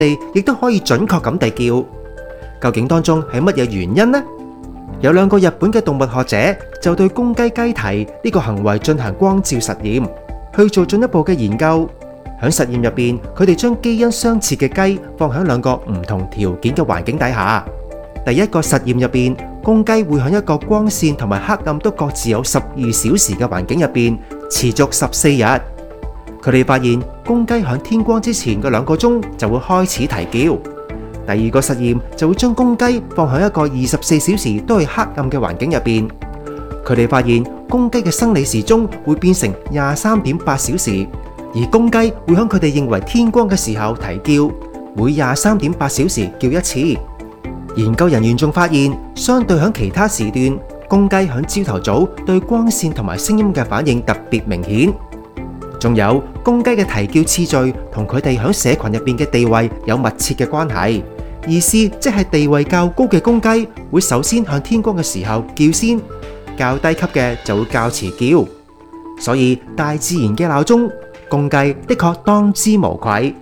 哋亦都可以準確咁地叫。究竟當中係乜嘢原因呢？有2個日本嘅動物學者就對公雞雞啼呢個行為進行光照實驗，去做進一步嘅研究。喺實驗入邊，佢哋將基因相似嘅雞放喺2個唔同條件嘅環境底下。第一個實驗入邊，公雞會喺一個光線同埋黑暗都各自有12小時嘅環境入邊持續14日。佢哋發現公雞喺天光之前嘅2個鐘就會開始啼叫。第2個實驗就會將公雞放喺一個24小時都係黑暗嘅環境入邊。佢哋發現公雞嘅生理時鐘會變成23.8小時，而公雞會喺佢哋認為天光嘅時候啼叫，每23.8小時叫一次。研究人員仲發現，相對喺其他時段，公雞喺朝頭早對光線同埋聲音嘅反應特別明顯。仲有公雞嘅啼叫次序同佢哋喺社群入邊嘅地位有密切嘅關係，意思即係地位較高嘅公雞會首先向天光嘅時候叫先，較低級嘅就會較遲叫。所以大自然嘅鬧鐘，公雞的確當之無愧。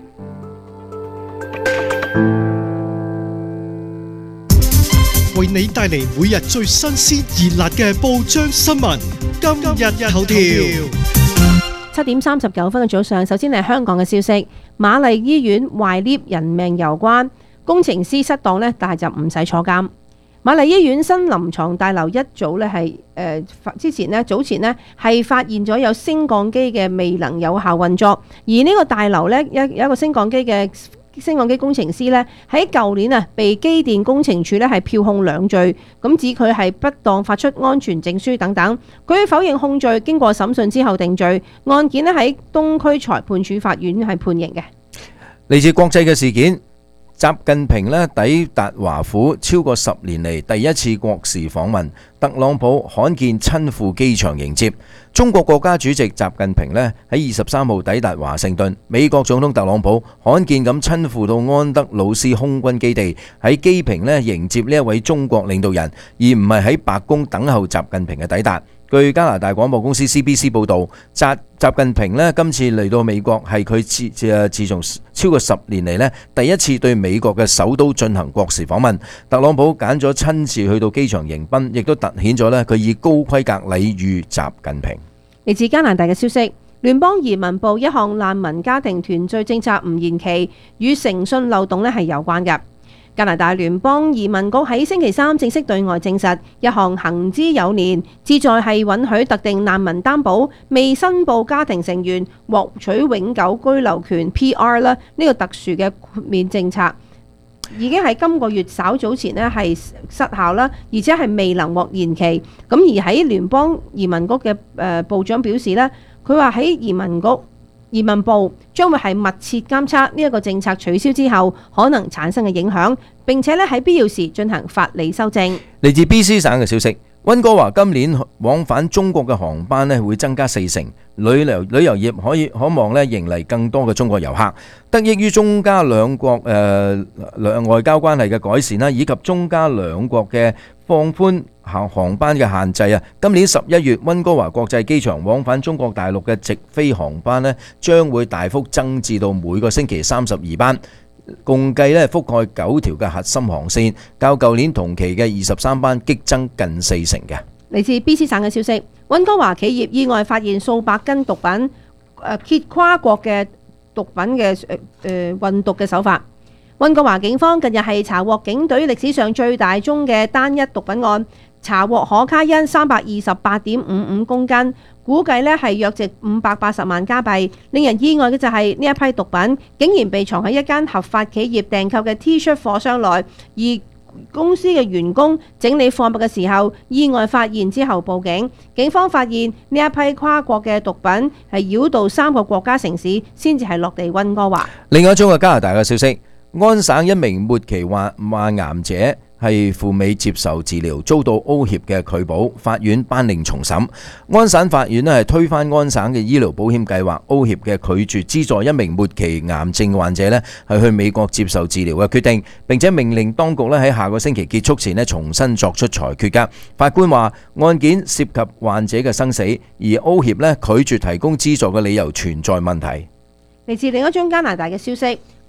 為你帶嚟每日最新鮮熱辣嘅報章新聞，今日頭條。 7點39分嘅早上，首先係香港嘅消息。瑪麗醫院壞 lift 人命攸關，工程師失當呢，但係就唔使坐監。瑪麗醫院新臨床大樓一早呢係早前呢係發現咗有升降機嘅未能有效運作，而呢個大樓呢有一個升降機工程師呢喺舊年被機電工程署呢係票控2罪，咁指佢係不當發出安全證書等等。佢否認控罪，經過審訊之後定罪。案件呢喺東區裁判處法院係判刑嘅。 嚟自國際嘅事件，習近平抵達華府超過10年嚟第一次國事訪問，特朗普罕見親赴機場迎接。中國國家主席習近平喺23號抵達華盛頓，美國總統特朗普罕見咁親赴到安德魯斯空軍基地，喺機坪迎接呢一位中國領導人，而唔係喺白宮等候習近平嘅抵達。據加拿大廣播公司 CBC 報導，習近平今次嚟到美國係佢自從超過10年嚟第一次對美國嘅首都進行國事訪問。特朗普揀咗親自去到機場迎賓，亦都凸顯咗佢以高規格禮遇習近平。 嚟自加拿大嘅消息，聯邦移民部一項難民家庭團聚政策唔延期，與誠信漏洞係有關嘅。加拿大聯邦移民局喺星期3正式對外證實，一項行之有年，旨在係允許特定難民擔保未申報家庭成員獲取永久居留權 PR 呢個特殊嘅豁免政策，已經喺今個月稍早前係失效啦，而且係未能獲延期。咁而喺聯邦移民局嘅部長表示呢，佢話喺移民部將會係密切監測呢一個政策取消之後可能產生嘅影響，並且喺必要時進行法理修正。 嚟自 BC 省嘅消息，溫哥華今年往返中國嘅航班會增加40%，旅遊業可望迎嚟更多嘅中國遊客。得益於中加兩國外交關係嘅改善啦，以及中加兩國嘅放寬航班嘅限制啊，今年11月溫哥華國際機場往返中國大陸嘅直飛航班將會大幅增至到每個星期32班，共計覆蓋9條嘅核心航線，較舊年同期嘅23班激增近40%嘅。 嚟自 BC 省嘅消息，溫哥華企業意外發現數百斤毒品，揭跨國嘅毒品嘅運毒嘅手法。溫哥華警方近日係查獲警隊歷史上最大宗嘅單一毒品案，查獲可卡因328.55公斤，估計係約值580萬加幣。令人意外嘅就係呢一批毒品竟然被藏喺一間合法企業訂購嘅 T 恤貨箱內，而公司嘅員工整理貨物嘅時候意外發現之後報警。警方發現呢一批跨國嘅毒品係繞道3個國家城市先至係落地溫哥華。 另外一宗加拿大嘅消息，安省一名末期患癌者係赴美接受治療，遭到歐協嘅拒保，法院頒令重審。安省法院係推翻安省嘅醫療保險計劃，歐協嘅拒絕資助一名末期癌症患者係去美國接受治療嘅決定，並且命令當局喺下個星期結束前重新作出裁決㗎。法官話案件涉及患者嘅生死，而歐協拒絕提供資助嘅理由存在問題。 嚟自另一宗加拿大嘅消息，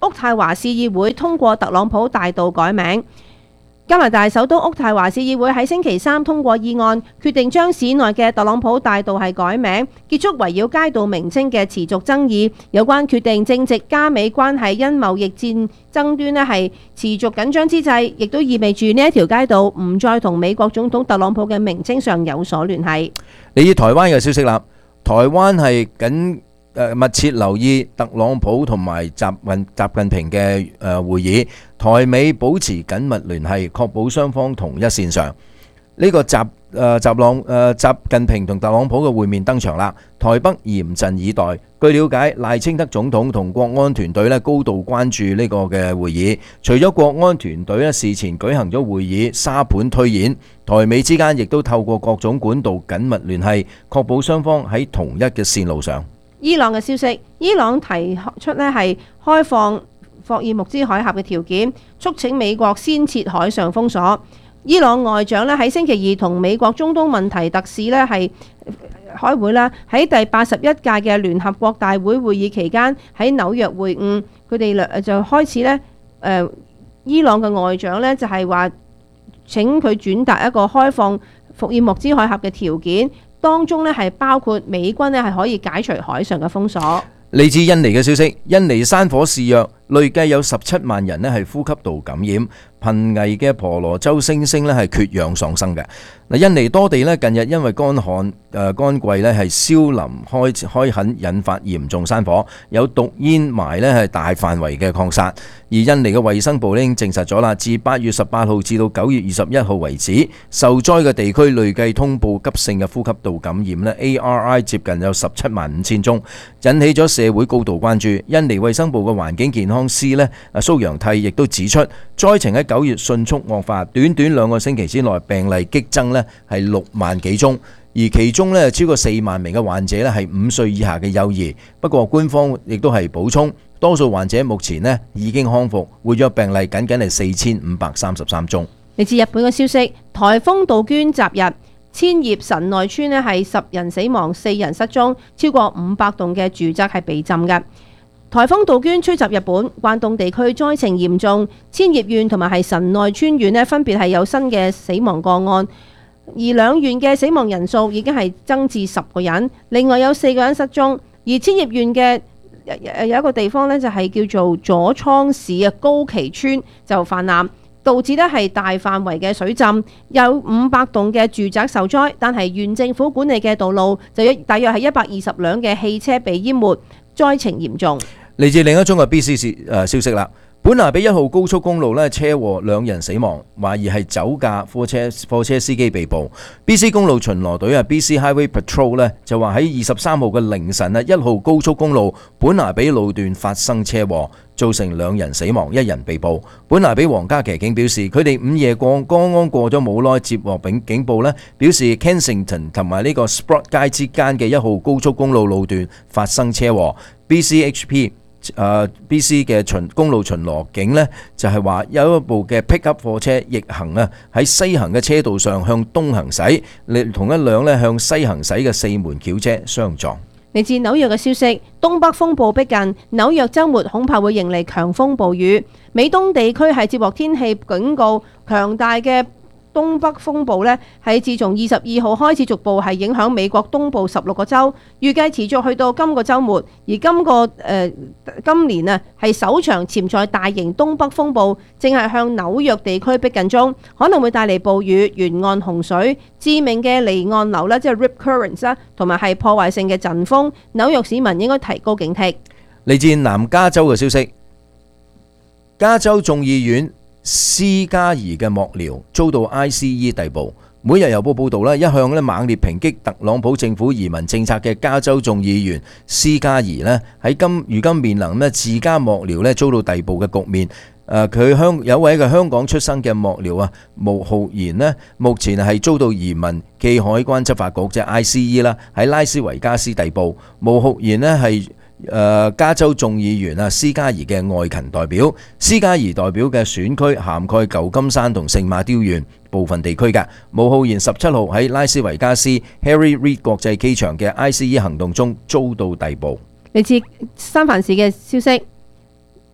渥太華市議會通過特朗普大道改名。加拿大首都渥太華市議會喺星期三通過議案，決定將市內嘅特朗普大道係改名，結束圍繞街道名稱嘅持續爭議。有關決定正值加美關係因貿易戰爭端呢係持續緊張之際，亦都意味住呢一條街道唔再同美國總統特朗普嘅名稱上有所聯繫。 嚟自台灣嘅消息啦，台灣係密切留意特朗普同埋習近平嘅會議，台美保持緊密聯繫，確保雙方同一線上。呢個習近平同特朗普嘅會面登場啦，台北嚴陣以待。據了解，賴清德總統同國安團隊高度關注呢個嘅會議。除咗國安團隊事前舉行咗會議沙盤推演，台美之間亦都透過各種管道緊密聯繫，確保雙方喺同一嘅線路上。 伊朗嘅消息，伊朗提出呢係開放霍爾木茲海峽嘅條件，促請美國先設海上封鎖。伊朗外長呢喺星期二同美國中東問題特使呢係開會啦，喺第81屆嘅聯合國大會會議期間喺紐約會晤，佢哋就開始呢，伊朗嘅外長呢就係話請佢轉達一個開放霍爾木茲海峽嘅條件。當中呢係包括美軍呢係可以解除海上嘅封鎖。 嚟自印尼嘅消息，印尼山火肆虐，累計有17萬人呢係呼吸道感染。瀕危嘅婆羅洲猩猩呢係缺氧喪生嘅。印尼多地呢近日因為乾季呢係燒林開墾，引發嚴重山火，有毒煙霾呢係大範圍嘅擴散。而印尼嘅衛生部呢已經證實咗啦，自8月18號至到9月21號為止，受災嘅地區累計通報急性嘅呼吸道感染呢 ARI 接近有175000宗，引起咗社會高度關注。印尼衛生部嘅環境健康司呢蘇陽替亦都指出，災情喺9月迅速惡化，短短2個星期之內病例激增呢係6萬幾宗，而其中呢超過4萬名嘅患者呢係5歲以下嘅幼兒。不過官方亦都係補充，多數患者目前呢已經康復，活躍病例僅僅係4533宗。 嚟自日本嘅消息，颱風杜鵑襲日，千葉神內村呢係10人死亡，4人失蹤，超過500棟嘅住宅係被浸嘅。颱風杜鵑吹襲日本，關東地區災情嚴重，千葉縣同埋係神內村縣呢分別係有新嘅死亡個案，而兩縣嘅死亡人數已經係增至10個人，另外有4個人失蹤。而千葉縣嘅有一個地方呢，就係叫做佐倉市嘅高崎村就氾濫，導致呢係大範圍嘅水浸，有500棟嘅住宅受災，但係縣政府管理嘅道路就大約係120輛嘅汽車被淹沒，災情嚴重。 嚟自另一宗嘅 BC 消息啦，本拿比1號高速公路呢車禍2人死亡，懷疑係酒駕，貨車司機被捕。BC 公路巡邏隊BC Highway Patrol 呢就話喺23號嘅凌晨1號高速公路本拿比路段發生車禍，造成2人死亡，1人被捕。本拿比皇家騎警表示，佢哋午夜剛剛過咗冇耐接獲警報呢，表示 Kensington 同埋呢個 Sprott 街之間嘅1號高速公路路段發生車禍。BC 嘅公路巡邏警呢，就係話有一部嘅 pickup 貨車逆行喺西行嘅車道上向東行駛，同一輛呢向西行駛嘅4門轎車相撞。 嚟自紐約嘅消息，東北風暴逼近，紐約週末恐怕會迎嚟強風暴雨。美東地區係接獲天氣警告，強大嘅東北風暴呢係自從22號開始逐步係影響美國東部16個州，預計持續去到今個週末。而今年係首場潛在大型東北風暴，正係向紐約地區逼近中，可能會帶嚟暴雨、沿岸洪水、致命嘅離岸流即係 rip currents 啦，同埋係破壞性嘅陣風。紐約市民應該提高警惕。 嚟自南加州嘅消息，加州眾議院斯嘉儀嘅幕僚遭到 ICE 逮捕。每日郵報報道一向猛烈抨擊特朗普政府移民政策嘅加州眾議員斯嘉儀喺如今面臨自家幕僚遭到逮捕嘅局面。佢有位嘅香港出生嘅幕僚毛浩然目前係遭到移民暨海關執法局即係 ICE 喺拉斯維加斯逮捕。毛浩然係加州眾議員斯嘉儀嘅外勤代表。斯嘉儀代表嘅選區涵蓋舊金山同聖馬刁縣部分地區嘅。毛浩然17號喺拉斯維加斯 Harry Reid 國際機場嘅 ICE 行動中遭到逮捕。 嚟自三藩市嘅消息，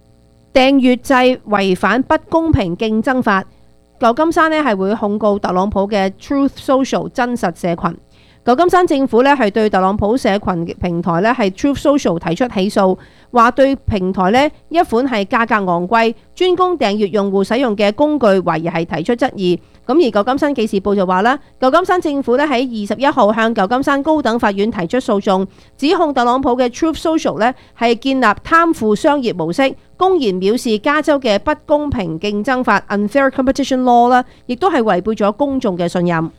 訂閱制違反不公平競爭法。舊金山呢係會控告特朗普嘅 Truth Social 真實社群。舊金山政府呢係對特朗普社群平台呢係 Truth Social 提出起訴，話對平台呢一款係價格昂貴、專供訂閱用戶使用嘅工具，懷疑係提出質疑。咁而舊金山紀事報就話啦，舊金山政府呢喺21號向舊金山高等法院提出訴訟，指控特朗普嘅 Truth Social 呢係建立貪腐商業模式，公然藐視加州嘅不公平競爭法 Unfair Competition Law 啦，亦都係違背咗公眾嘅信任。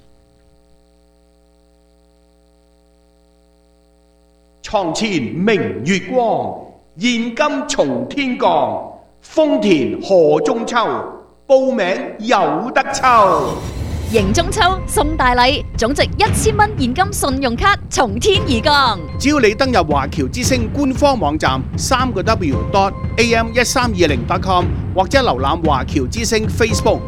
床前明月光，現金從天降。豐田賀中秋，報名有得抽。 迎中秋送大禮，總值1000蚊現金信用卡從天而降。 只要你登入華僑之星官方網站3w.am1320.com 或者瀏覽華僑之星 Facebook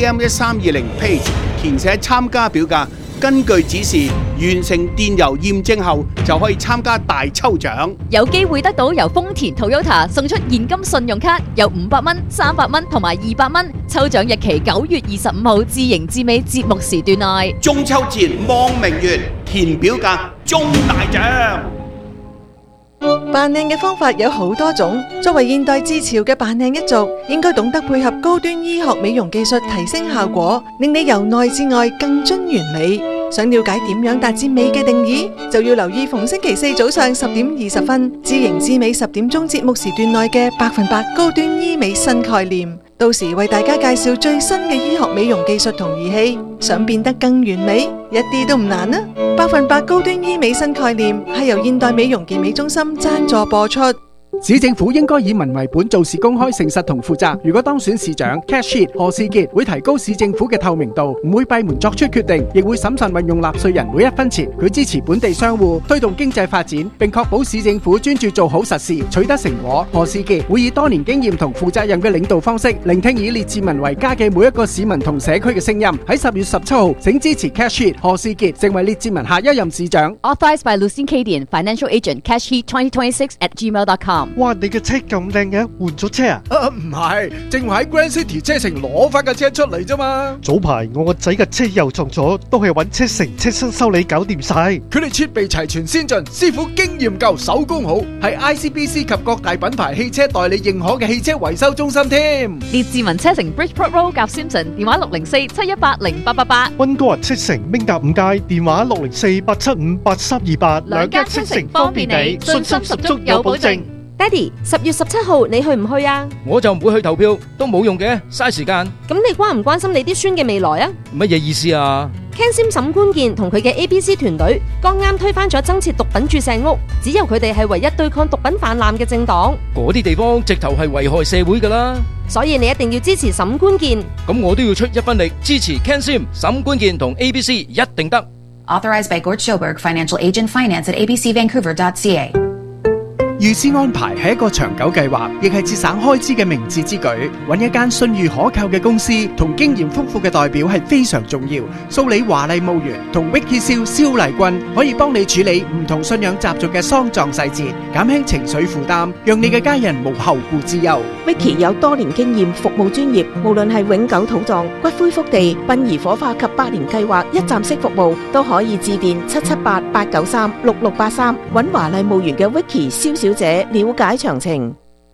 AM1320 page， 填寫參加表格，根據指示完成電郵驗證後，就可以參加大抽獎， 有機會得到由豐田 Toyota 送出現金信用卡，有500蚊、300蚊同埋200蚊。抽獎日期9月25號至迎至尾節目時段內。 中秋前望明月，填表格中大獎。 扮靚嘅方法有好多種，作為現代之潮嘅扮靚一族，應該懂得配合高端醫學美容技術提升效果，令你由內至外更臻完美。想了解點樣達至美嘅定義，就要留意逢星期四早上10點20分至迎至美10點鐘節目時段內嘅100%高端醫美新概念。到時為大家介紹最新嘅醫學美容技術同儀器，想變得更完美，一啲都唔難啊！100%高端醫美新概念係由現代美容健美中心贊助播出。 市政府應該以民為本，做事公開誠實同負責。如果當選市長 Cash Heat 何士傑會提高市政府嘅透明度，唔會閉門作出決定，亦會審慎運用納稅人每一分錢。佢支持本地商戶推動經濟發展，並確保市政府專注做好實事，取得成果。何士傑會以多年經驗同負責任嘅領導方式，聆聽以列治文為家嘅每一個市民同社區嘅聲音。喺10月17號，請支持 Cash Heat 何士傑成為列治文下一任市長。 Authorized by Lucien Cadian, Financial Agent, Cash Heat 2026@gmail.com。 哇！你嘅車咁靚嘅，換咗車啊？ 唔係，正話喺 Grand City 車城攞翻架車出嚟啫嘛。 早排我個仔嘅車又撞咗，都係揾車城車身修理搞掂晒。 佢哋設備齊全先進，師傅經驗夠，手工好，係 ICBC 及各大品牌汽車代理認可嘅汽車維修中心添。 列治文車城 Bridgeport Road 夾 Simpson， 電話604-718-0888。 溫哥華車城明達5街，電話604-875-8328。 兩間車城方便你，信心十足有保證。 爹哋，10月17號你去唔去啊？ 我就唔會去投票，都冇用嘅，嘥時間。 咁你關唔關心你啲孫嘅未來啊？ 乜嘢意思啊 ？Ken Sim 沈官健同佢嘅 ABC 團隊剛啱推翻咗增設毒品注射屋，只有佢哋係唯一對抗毒品氾濫嘅政黨。 嗰啲地方直頭係危害社會㗎啦。 所以你一定要支持沈官健。 咁我都要出一分力支持 Ken Sim、沈官健同 ABC， 一定得。 Authorized by Gort Schoberg, Financial Agent, Finance@abcvancouver.ca。 預先安排係一個長久計劃，亦係節省開支嘅明智之舉。揾一間信譽可靠嘅公司同經驗豐富嘅代表係非常重要。蘇里華麗墓園同 Vicky 蕭麗君可以幫你處理唔同信仰習俗嘅喪葬細節，減輕情緒負擔，讓你嘅家人無後顧之憂。 Vicky 有多年經驗，服務專業，無論係永久土葬、骨灰福地、殯儀火化及百年計劃一站式服務，都可以致電778-893-6683，揾華麗墓園嘅 Vicky 蕭小姐了解詳情。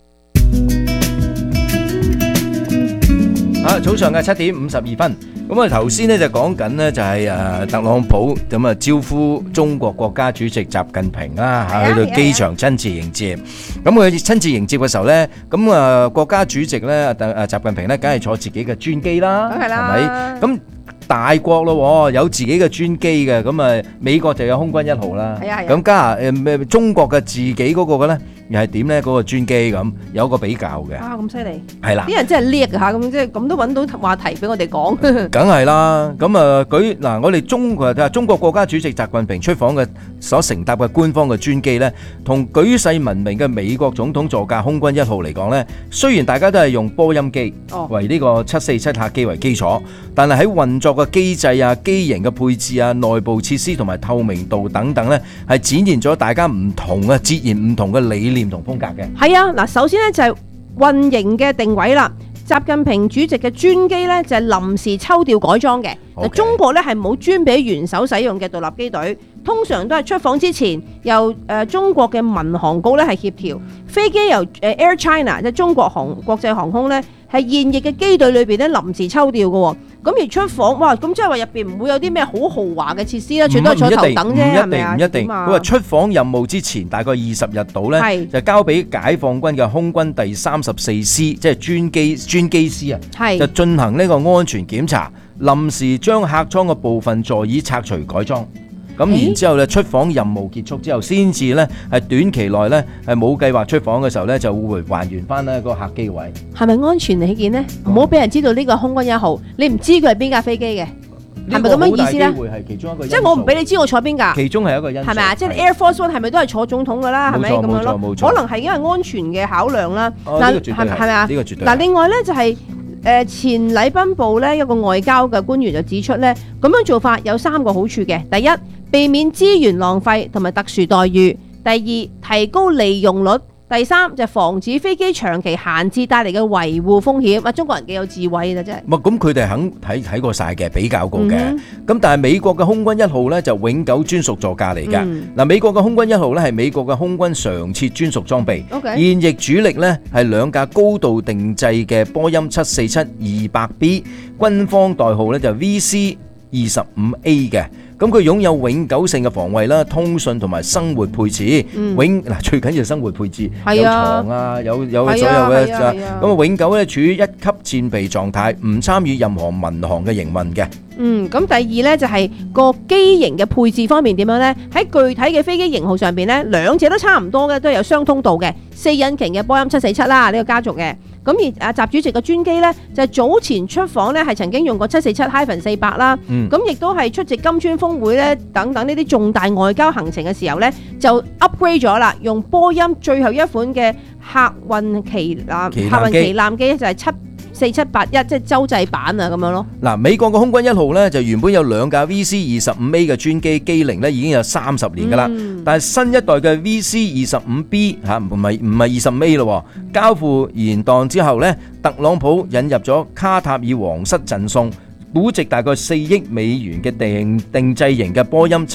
早上嘅7點52分，咁啊頭先呢就講緊呢就係特朗普咁啊招呼中國國家主席習近平啦嚇，去到機場親自迎接。咁佢親自迎接嘅時候呢，咁啊國家主席呢習近平呢梗係坐自己嘅專機啦，係咪？咁大國咯，有自己嘅專機嘅，咁啊美國就有空軍1號啦，咁加中國嘅自己嗰個嘅咧，又係點咧？嗰個專機咁有個比較嘅。 咁犀利， 係啦， 啲人真係叻嚇，咁即係咁都揾到話題俾我哋講。 梗係啦，咁啊我哋中國國家主席習近平出訪嘅所乘搭嘅官方嘅專機咧，同舉世聞名嘅美國總統座駕空軍1號嚟講咧，雖然大家都係用波音機為呢個747客機為基礎，但係喺運作嘅機制啊、機型嘅配置啊、內部設施同埋透明度等等咧，係展現咗大家唔同啊、截然唔同嘅理念同風格嘅。 係啊，嗱，首先咧就係運營嘅定位啦。習近平主席嘅專機呢，就係臨時抽調改裝嘅。中國呢係冇專俾元首使用嘅獨立機隊，通常都係出訪之前由中國嘅民航局呢係協調。飛機由Air China 即係中國國際航空呢，係現役嘅機隊裏邊呢臨時抽調嘅喎。咁而出訪，哇！咁即係話入邊唔會有啲咩好豪華嘅設施啦，最多係坐頭等啫，係咪啊？ 唔一定。佢話出訪任務之前大概20日到呢，就交俾解放軍嘅空軍第34師，即係專機師啊，就進行呢個安全檢查，臨時將客艙嘅部分座椅拆除改裝。咁然之後咧，出訪任務結束之後，先至咧係短期內咧係冇計劃出訪嘅時候咧，就會還原翻呢個客機位。 係咪安全起見呢？唔好俾人知道呢個空軍1號，你唔知佢係邊架飛機嘅，係咪咁樣意思咧？即係我唔俾你知我坐邊架， 其中係一個因素， 係咪啊？即係 Air Force One 係咪都係坐總統㗎啦？係咪咁樣咯？可能係因為安全嘅考量啦。嗱，係咪啊？ 呢個絕對。 嗱，另外咧就係。前禮賓部咧一個外交嘅官員就指出咧，咁樣做法有3個好處嘅。第一，避免資源浪費同埋特殊待遇；第二，提高利用率；第三，就防止飛機長期閒置帶嚟嘅維護風險。中國人幾有智慧啊，真係。 咁佢哋肯睇過晒嘅，比較過嘅。咁但係美國嘅空軍1號咧就永久專屬座駕嚟㗎。嗱，美國嘅空軍1號咧係美國嘅空軍常設專屬裝備。現役主力咧係2架高度定制嘅波音747-200B， 軍方代號咧就 VC-25A 嘅。咁佢擁有永久性嘅防衛啦、通訊同埋生活配置。最緊要生活配置，有床啊，有所有嘅。咁永久咧處於1級戰備狀態，唔參與任何民航嘅營運嘅。 咁第二呢，就係個機型嘅配置方面點樣呢？喺具體嘅飛機型號上邊呢，兩者都差唔多嘅，都係有雙通道嘅4引擎嘅波音747啦，呢個家族嘅。咁而習主席嘅專機呢，就係早前出訪呢，係曾經用過747-400啦。咁亦都係出席金磚峰會呢等等呢啲重大外交行程嘅時候呢，就 upgrade 咗啦，用波音最後一款嘅客運旗艦機就係747-81，即係洲際版啊咁樣咯。 嗱，美國嘅空軍1號咧就原本有2架 VC-25A 嘅專機，機齡咧已經有30年噶啦。但係新一代嘅 VC-25B 唔係25A 咯，交付延宕之後咧，特朗普引入咗卡塔爾皇室贈送，估值大概4億美元嘅定制型嘅波音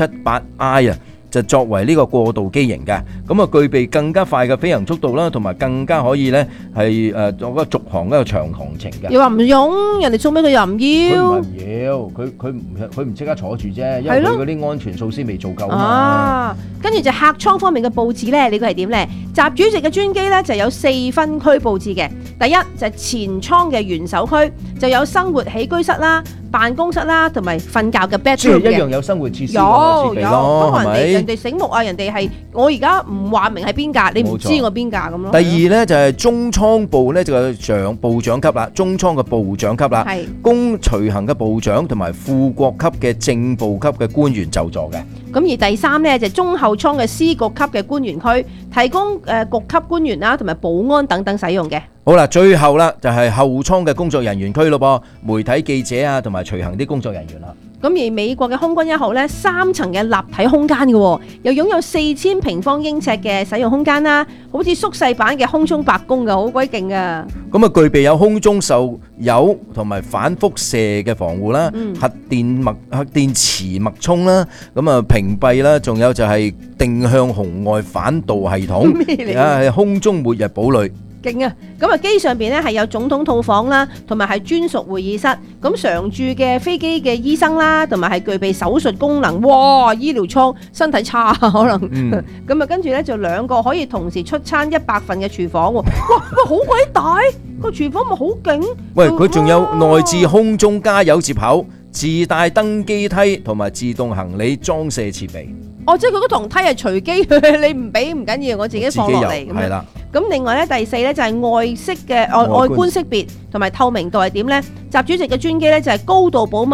747-8I啊。就作為呢個過渡機型嘅，咁啊具備更加快嘅飛行速度啦，同埋更加可以咧係做一個續航一個長航程嘅。 又話唔用，人哋送俾佢又唔要。 佢唔係要，佢唔即刻坐住啫，因為佢嗰啲安全措施未做夠啊嘛。 跟住就客艙方面嘅佈置咧，你估係點咧？習主席嘅專機咧就有4分區佈置嘅。第一就係前艙嘅元首區，就有生活起居室啦、辦公室啦，同埋瞓覺嘅 bedroom 嘅。 即係一樣有生活設施有， 不過人哋醒目啊！人哋係我而家唔話明係邊架，你唔知我邊架咁咯。 第二咧就係中艙部咧就係部長級啦，中艙嘅部長級啦，供隨行嘅部長同埋副國級嘅正部級嘅官員就座嘅。 咁而第三咧就係中後艙嘅司局級嘅官員區，提供局級官員啦同埋保安等等使用嘅。 好啦，最後啦就係後艙嘅工作人員區咯噃，媒體記者啊同埋隨行啲工作人員啦。 咁而美國嘅空軍1號咧，3層嘅立體空間嘅，又擁有4000平方英尺嘅使用空間啦，好似縮細版嘅空中白宮嘅，好鬼勁噶。 咁啊，具備有空中受油同埋反輻射嘅防護啦，核電磁脈衝啦，咁啊屏蔽啦，仲有就係定向紅外反導系統，係空中末日堡壘。 勁啊！咁啊，機上邊咧係有總統套房啦，同埋係專屬會議室。咁常駐嘅飛機嘅醫生啦，同埋係具備手術功能。哇！醫療艙身體差可能。咁啊，跟住咧就2個可以同時出餐100份嘅廚房。哇！好鬼大個廚房咪好勁。 喂，佢仲有內置空中加油接口、自帶登機梯同埋自動行李裝卸設備。 即係佢嗰堂梯係隨機，你唔俾唔緊要，我自己放落嚟咁樣。係啦。咁另外咧，第4咧就係外觀識別同埋透明度係點咧？習主席嘅專機咧就係高度保密，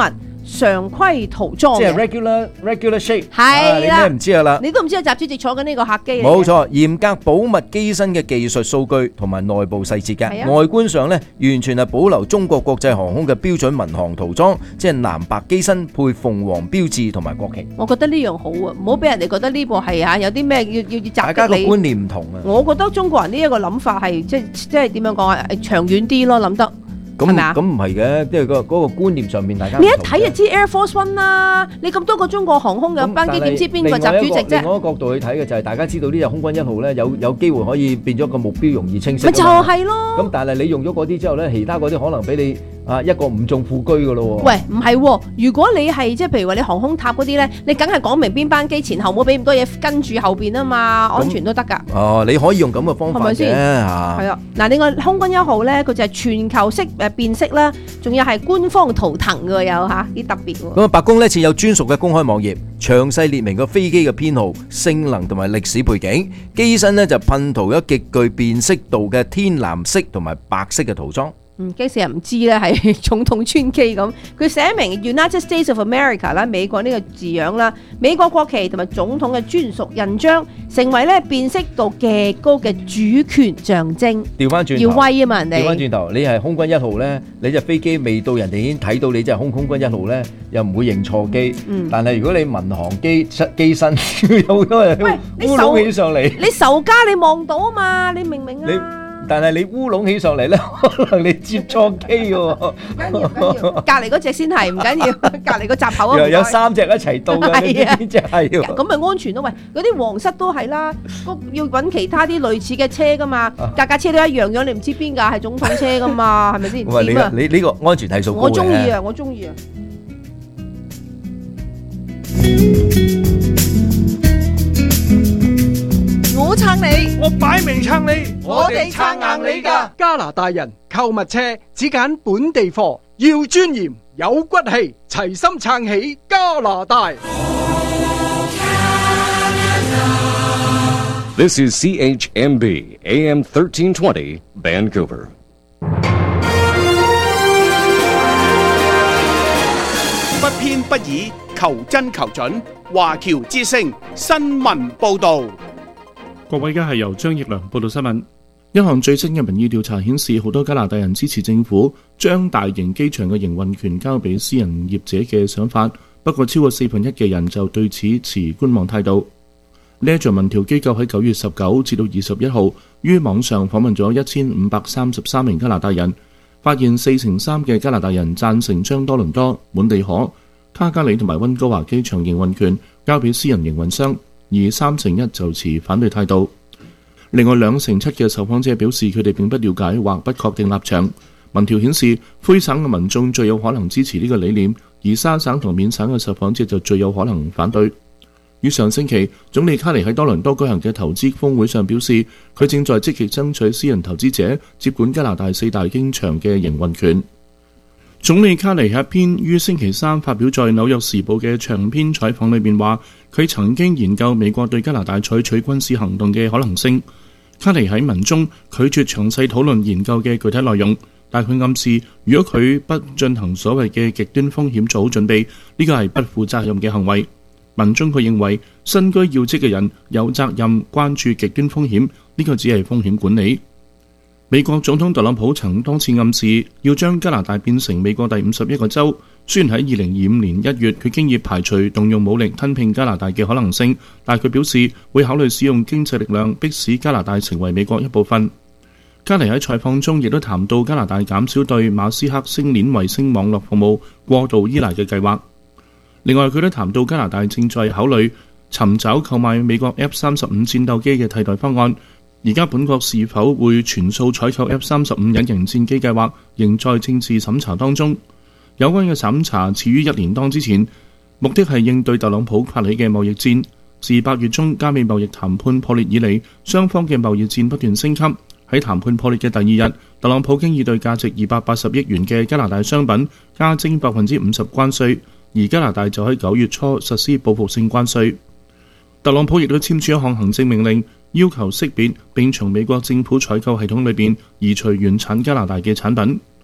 常規塗裝即係嘅。 regular shape。 係啦， 你咩唔知啦？ 你都唔知習主席坐緊呢個客機嚟嘅。 冇錯，嚴格保密機身嘅技術數據同埋內部細節嘅，外觀上呢，完全係保留中國國際航空嘅標準民航塗裝，即係藍白機身配鳳凰標誌同埋國旗。 我覺得呢樣好啊，唔好俾人哋覺得呢部係有啲咩要襲擊你。 大家個觀念唔同啊。 我覺得中國人呢一個諗法係即係點樣講啊？長遠啲咯，諗得。 咁唔係嘅，即係嗰個觀念上面大家你一睇就知 Air Force One 啦，你咁多個中國航空嘅班機，點知邊個習主席啫？ 另外一個角度去睇嘅就係大家知道呢隻空軍一號咧有機會可以變咗個目標容易清晰。 咪就係咯。 咁但係你用咗嗰啲之後咧，其他嗰啲可能俾你一個誤中副車噶咯喎。 喂，唔係喎，如果你係即係譬如話你航空塔嗰啲咧，你梗係講明邊班機前後冇俾咁多嘢跟住後邊啊嘛，安全都得㗎。 哦，你可以用咁嘅方法嘅。係咪先？係啊。嗱，另外空軍一號咧，佢就係全球式辨識啦。仲有係官方圖騰嘅有嚇，幾特別喎。 咁白宮呢設有專屬嘅公開網頁，詳細列明個飛機嘅編號、性能同埋歷史背景。機身呢就噴塗咗極具辨識度嘅天藍色同埋白色嘅塗裝。 機師人唔知咧係總統專機咁，佢寫明 United States of America 啦，美國呢個字樣啦，美國國旗同埋總統嘅專屬印章，成為咧辨識度極高嘅主權象徵。 調翻轉要威啊嘛，人哋。 調翻轉頭，你係空軍一號咧，你隻飛機未到人哋已經睇到你隻空軍一號咧，又唔會認錯機。但係如果你民航機身有好多人烏龍起上嚟， 你仇家你望到啊嘛，你明唔明啊？ 但係你烏龍起上嚟咧，可能你接錯機嘅喎。唔緊要，隔離嗰隻先係唔緊要，隔離個閘口啊。 有3隻一齊到嘅，邊隻係？ 咁咪安全咯？喂，嗰啲皇室都係啦，要揾其他啲類似嘅車噶嘛，架車都一樣樣，你唔知邊架係總統車噶嘛，係咪先？ 喂，你呢個安全係數高嘅。 我中意啊，我中意啊。 我撐你， 我擺明撐你， 我哋撐硬你㗎。 加拿大人購物車只揀本地貨，要尊嚴有骨氣，齊心撐起加拿大。 This is CHMB AM 1320 Vancouver。 不偏不倚，求真求準。華僑之聲新聞報導。 各位，而家係由張奕良報道新聞。一項最新嘅民意調查顯示，好多加拿大人支持政府將大型機場嘅營運權交俾私人業者嘅想法，不過超過1/4嘅人就對此持觀望態度。呢一項民調機構喺9月19至到21號於網上訪問咗1533名加拿大人，發現43%嘅加拿大人贊成將多倫多、滿地可、卡加里同埋溫哥華機場營運權交俾私人營運商，而3%就持反對態度。另外2%嘅受訪者表示佢哋並不了解或不確定立場。民調顯示魁省嘅民眾最有可能支持呢個理念，而沙省同緬省嘅受訪者就最有可能反對。於上星期，總理卡尼喺多倫多舉行嘅投資峰會上表示，佢正在積極爭取私人投資者接管加拿大4大機場嘅營運權。總理卡尼喺一篇於星期3發表在《紐約時報》嘅長篇採訪裏面話，佢曾經研究美國對加拿大採取軍事行動嘅可能性。卡尼喺文中拒絕詳細討論研究嘅具體內容，但佢暗示如果佢不進行所謂嘅極端風險做好準備，呢個係不負責任嘅行為。文中佢認為身居要職嘅人有責任關注極端風險，呢個只係風險管理。美國總統特朗普曾多次暗示要將加拿大變成美國第51個州，雖然喺2025年1月佢經已排除動用武力吞併加拿大嘅可能性，但佢表示會考慮使用經濟力量迫使加拿大成為美國一部分。卡尼喺採訪中亦都談到加拿大減少對馬斯克星鏈衛星網絡服務過度依賴嘅計劃。另外佢都談到加拿大正在考慮尋找購買美國 F-35戰鬥機嘅替代方案。而家本國是否會全數採購 F-35隱形戰機計劃仍在政治審查當中。有關嘅審查始於1年多之前，目的係應對特朗普發起嘅貿易戰。自8月中加美貿易談判破裂以嚟，雙方嘅貿易戰不斷升級。喺談判破裂嘅第二日，特朗普經已對價值280億元嘅加拿大商品加徵50%關稅，而加拿大就喺9月初實施報復性關稅。特朗普亦都簽署一項行政命令，要求識別並從美國政府採購系統裏邊移除原產加拿大嘅產品。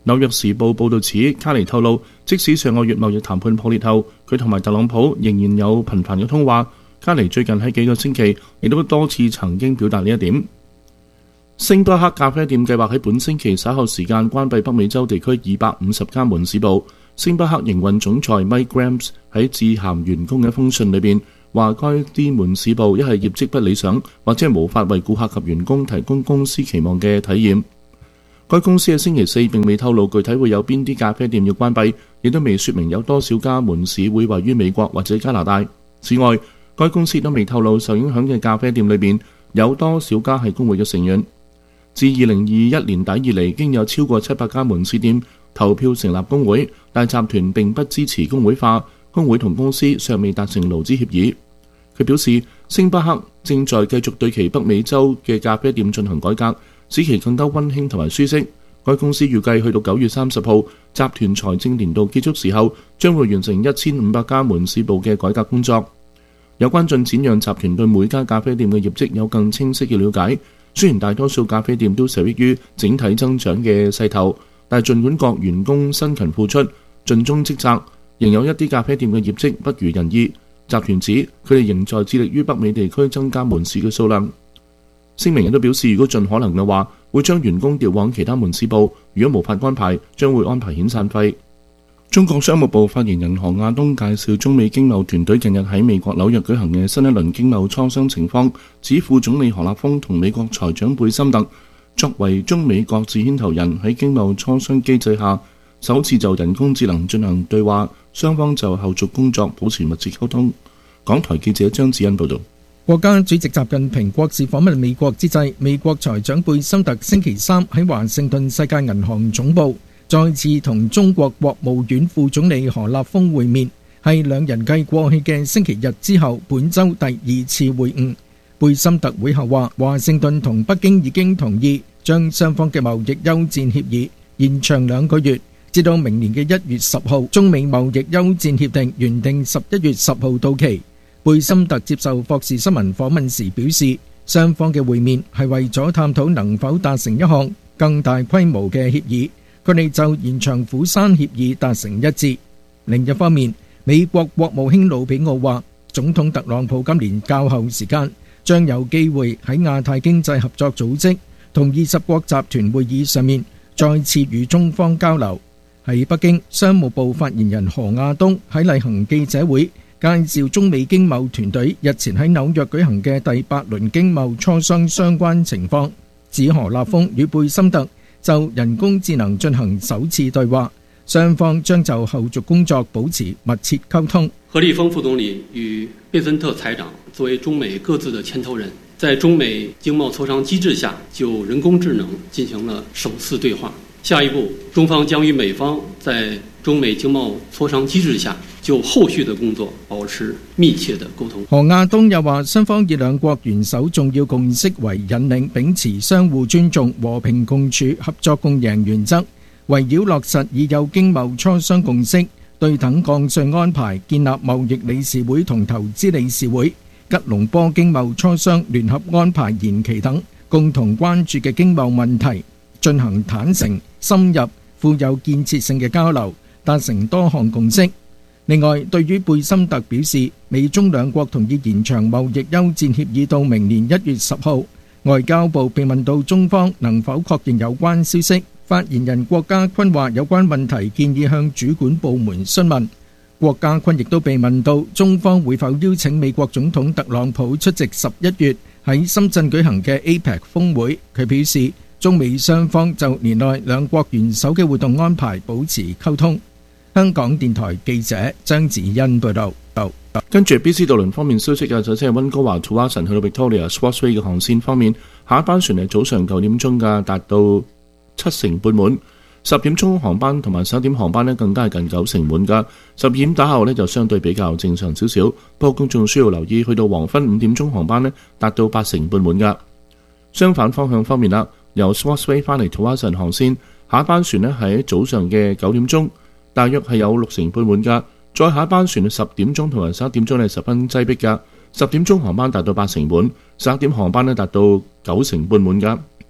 紐約時報報導指，卡尼透露，即使上個月貿易談判破裂後，佢同埋特朗普仍然有頻繁嘅通話。卡尼最近喺幾個星期亦都多次曾經表達呢一點。星巴克咖啡店計劃喺本星期稍後時間關閉北美洲地區250間門市部。星巴克營運總裁 Mike Grams 喺致函員工嘅一封信裏邊話，該啲門市部一係業績不理想，或者係無法為顧客及員工提供公司期望嘅體驗。該公司喺星期四並未透露具體會有邊啲咖啡店要關閉，亦都未說明有多少家門市會位於美國或者加拿大。此外，該公司都未透露受影響嘅咖啡店裏邊有多少家係工會嘅成員。自2021年底以嚟，已經有超過700家門市店投票成立工會，但集團並不支持工會化，工會同公司尚未達成勞資協議。佢表示，星巴克正在繼續對其北美洲嘅咖啡店進行改革，使其更加溫馨同埋舒適。該公司預計去到9月30號，集團財政年度結束時候，將會完成1500家門市部嘅改革工作。有關進展讓集團對每家咖啡店嘅業績有更清晰嘅了解。雖然大多數咖啡店都受益於整體增長嘅勢頭，但係儘管各員工辛勤付出、盡忠職責，仍有一啲咖啡店嘅業績不如人意。集團指佢哋仍在致力於北美地區增加門市嘅數量。聲明亦都表示，如果盡可能嘅話，會將員工調往其他門市部；如果無法安排，將會安排遣散費。中國商務部發言人何亞東介紹中美經貿團隊近日喺美國紐約舉行嘅新一輪經貿磋商情況，指副總理何立峰同美國財長貝森特作為中美各自牽頭人，喺經貿磋商機制下首次就人工智能進行對話，雙方就後續工作保持密切溝通。港台記者張子欣報道。 國家主席習近平國事訪問美國之際，美國財長貝森特星期三喺華盛頓世界銀行總部再次同中國國務院副總理何立峰會面，係兩人繼過去嘅星期日之後本週第2次會晤。貝森特會後話，華盛頓同北京已經同意將雙方嘅貿易休戰協議延長2個月，至到明年嘅1月10號。中美貿易休戰協定原定11月10號到期。貝森特接受霍士新聞訪問時表示，雙方嘅會面係為咗探討能否達成一項更大規模嘅協議。佢哋就延長釜山協議達成一致。另一方面，美國國務卿魯比奧話，總統特朗普今年較後時間將有機會喺亞太經濟合作組織同20國集團會議上面再次與中方交流。喺北京，商務部發言人何亞東喺例行記者會介紹中美經貿團隊日前喺紐約舉行嘅第8輪經貿磋商相關情況，指何立峰與貝森特就人工智能進行首次對話，雙方將就後續工作保持密切溝通。 何立峰副總理與貝森特財長作為中美各自的牽頭人，在中美經貿磋商機制下，就人工智能進行了首次對話。下一步，中方將與美方在中美經貿磋商機制下，就後續的工作保持密切的溝通。 何亞東又話，雙方以兩國元首重要共識為引領，秉持相互尊重、和平共處、合作共贏原則，圍繞落實已有經貿磋商共識、對等降稅安排、建立貿易理事會同投資理事會、吉隆坡經貿磋商聯合安排延期等共同關注嘅經貿問題，進行坦誠、深入、富有建設性嘅交流，達成多項共識。另外，對於貝森特表示，美中兩國同意延長貿易休戰協議到明年1月10號，外交部被問到中方能否確認有關消息，發言人郭家坤話有關問題建議向主管部門詢問。郭家坤亦都被問到中方會否邀請美國總統特朗普出席11月喺深圳舉行嘅 APEC 峰會，佢表示中美雙方就年內兩國元首嘅活動安排保持溝通。香港電台記者張子欣報道。 跟住 BC 渡輪方面消息嘅，首先係溫哥華 Tsawwassen 去到 Victoria Sportsway 嘅航線方面，下一班船係早上9點鐘嘅，達到7成半滿。10點鐘航班同埋11點航班呢更加係近9成滿㗎。12點打後呢就相對比較正常少少，不過公眾需要留意，去到黃昏5點鐘航班呢達到8成半滿㗎。相反方向方面啦，由 Sportsway 翻嚟 Tsawwassen 航線，下一班船呢係喺早上嘅9點鐘。大約係有6成半滿㗎，再下一班船10點鐘同埋11點鐘係十分擠迫㗎。10點鐘航班達到8成滿，11點航班呢達到9成半滿㗎。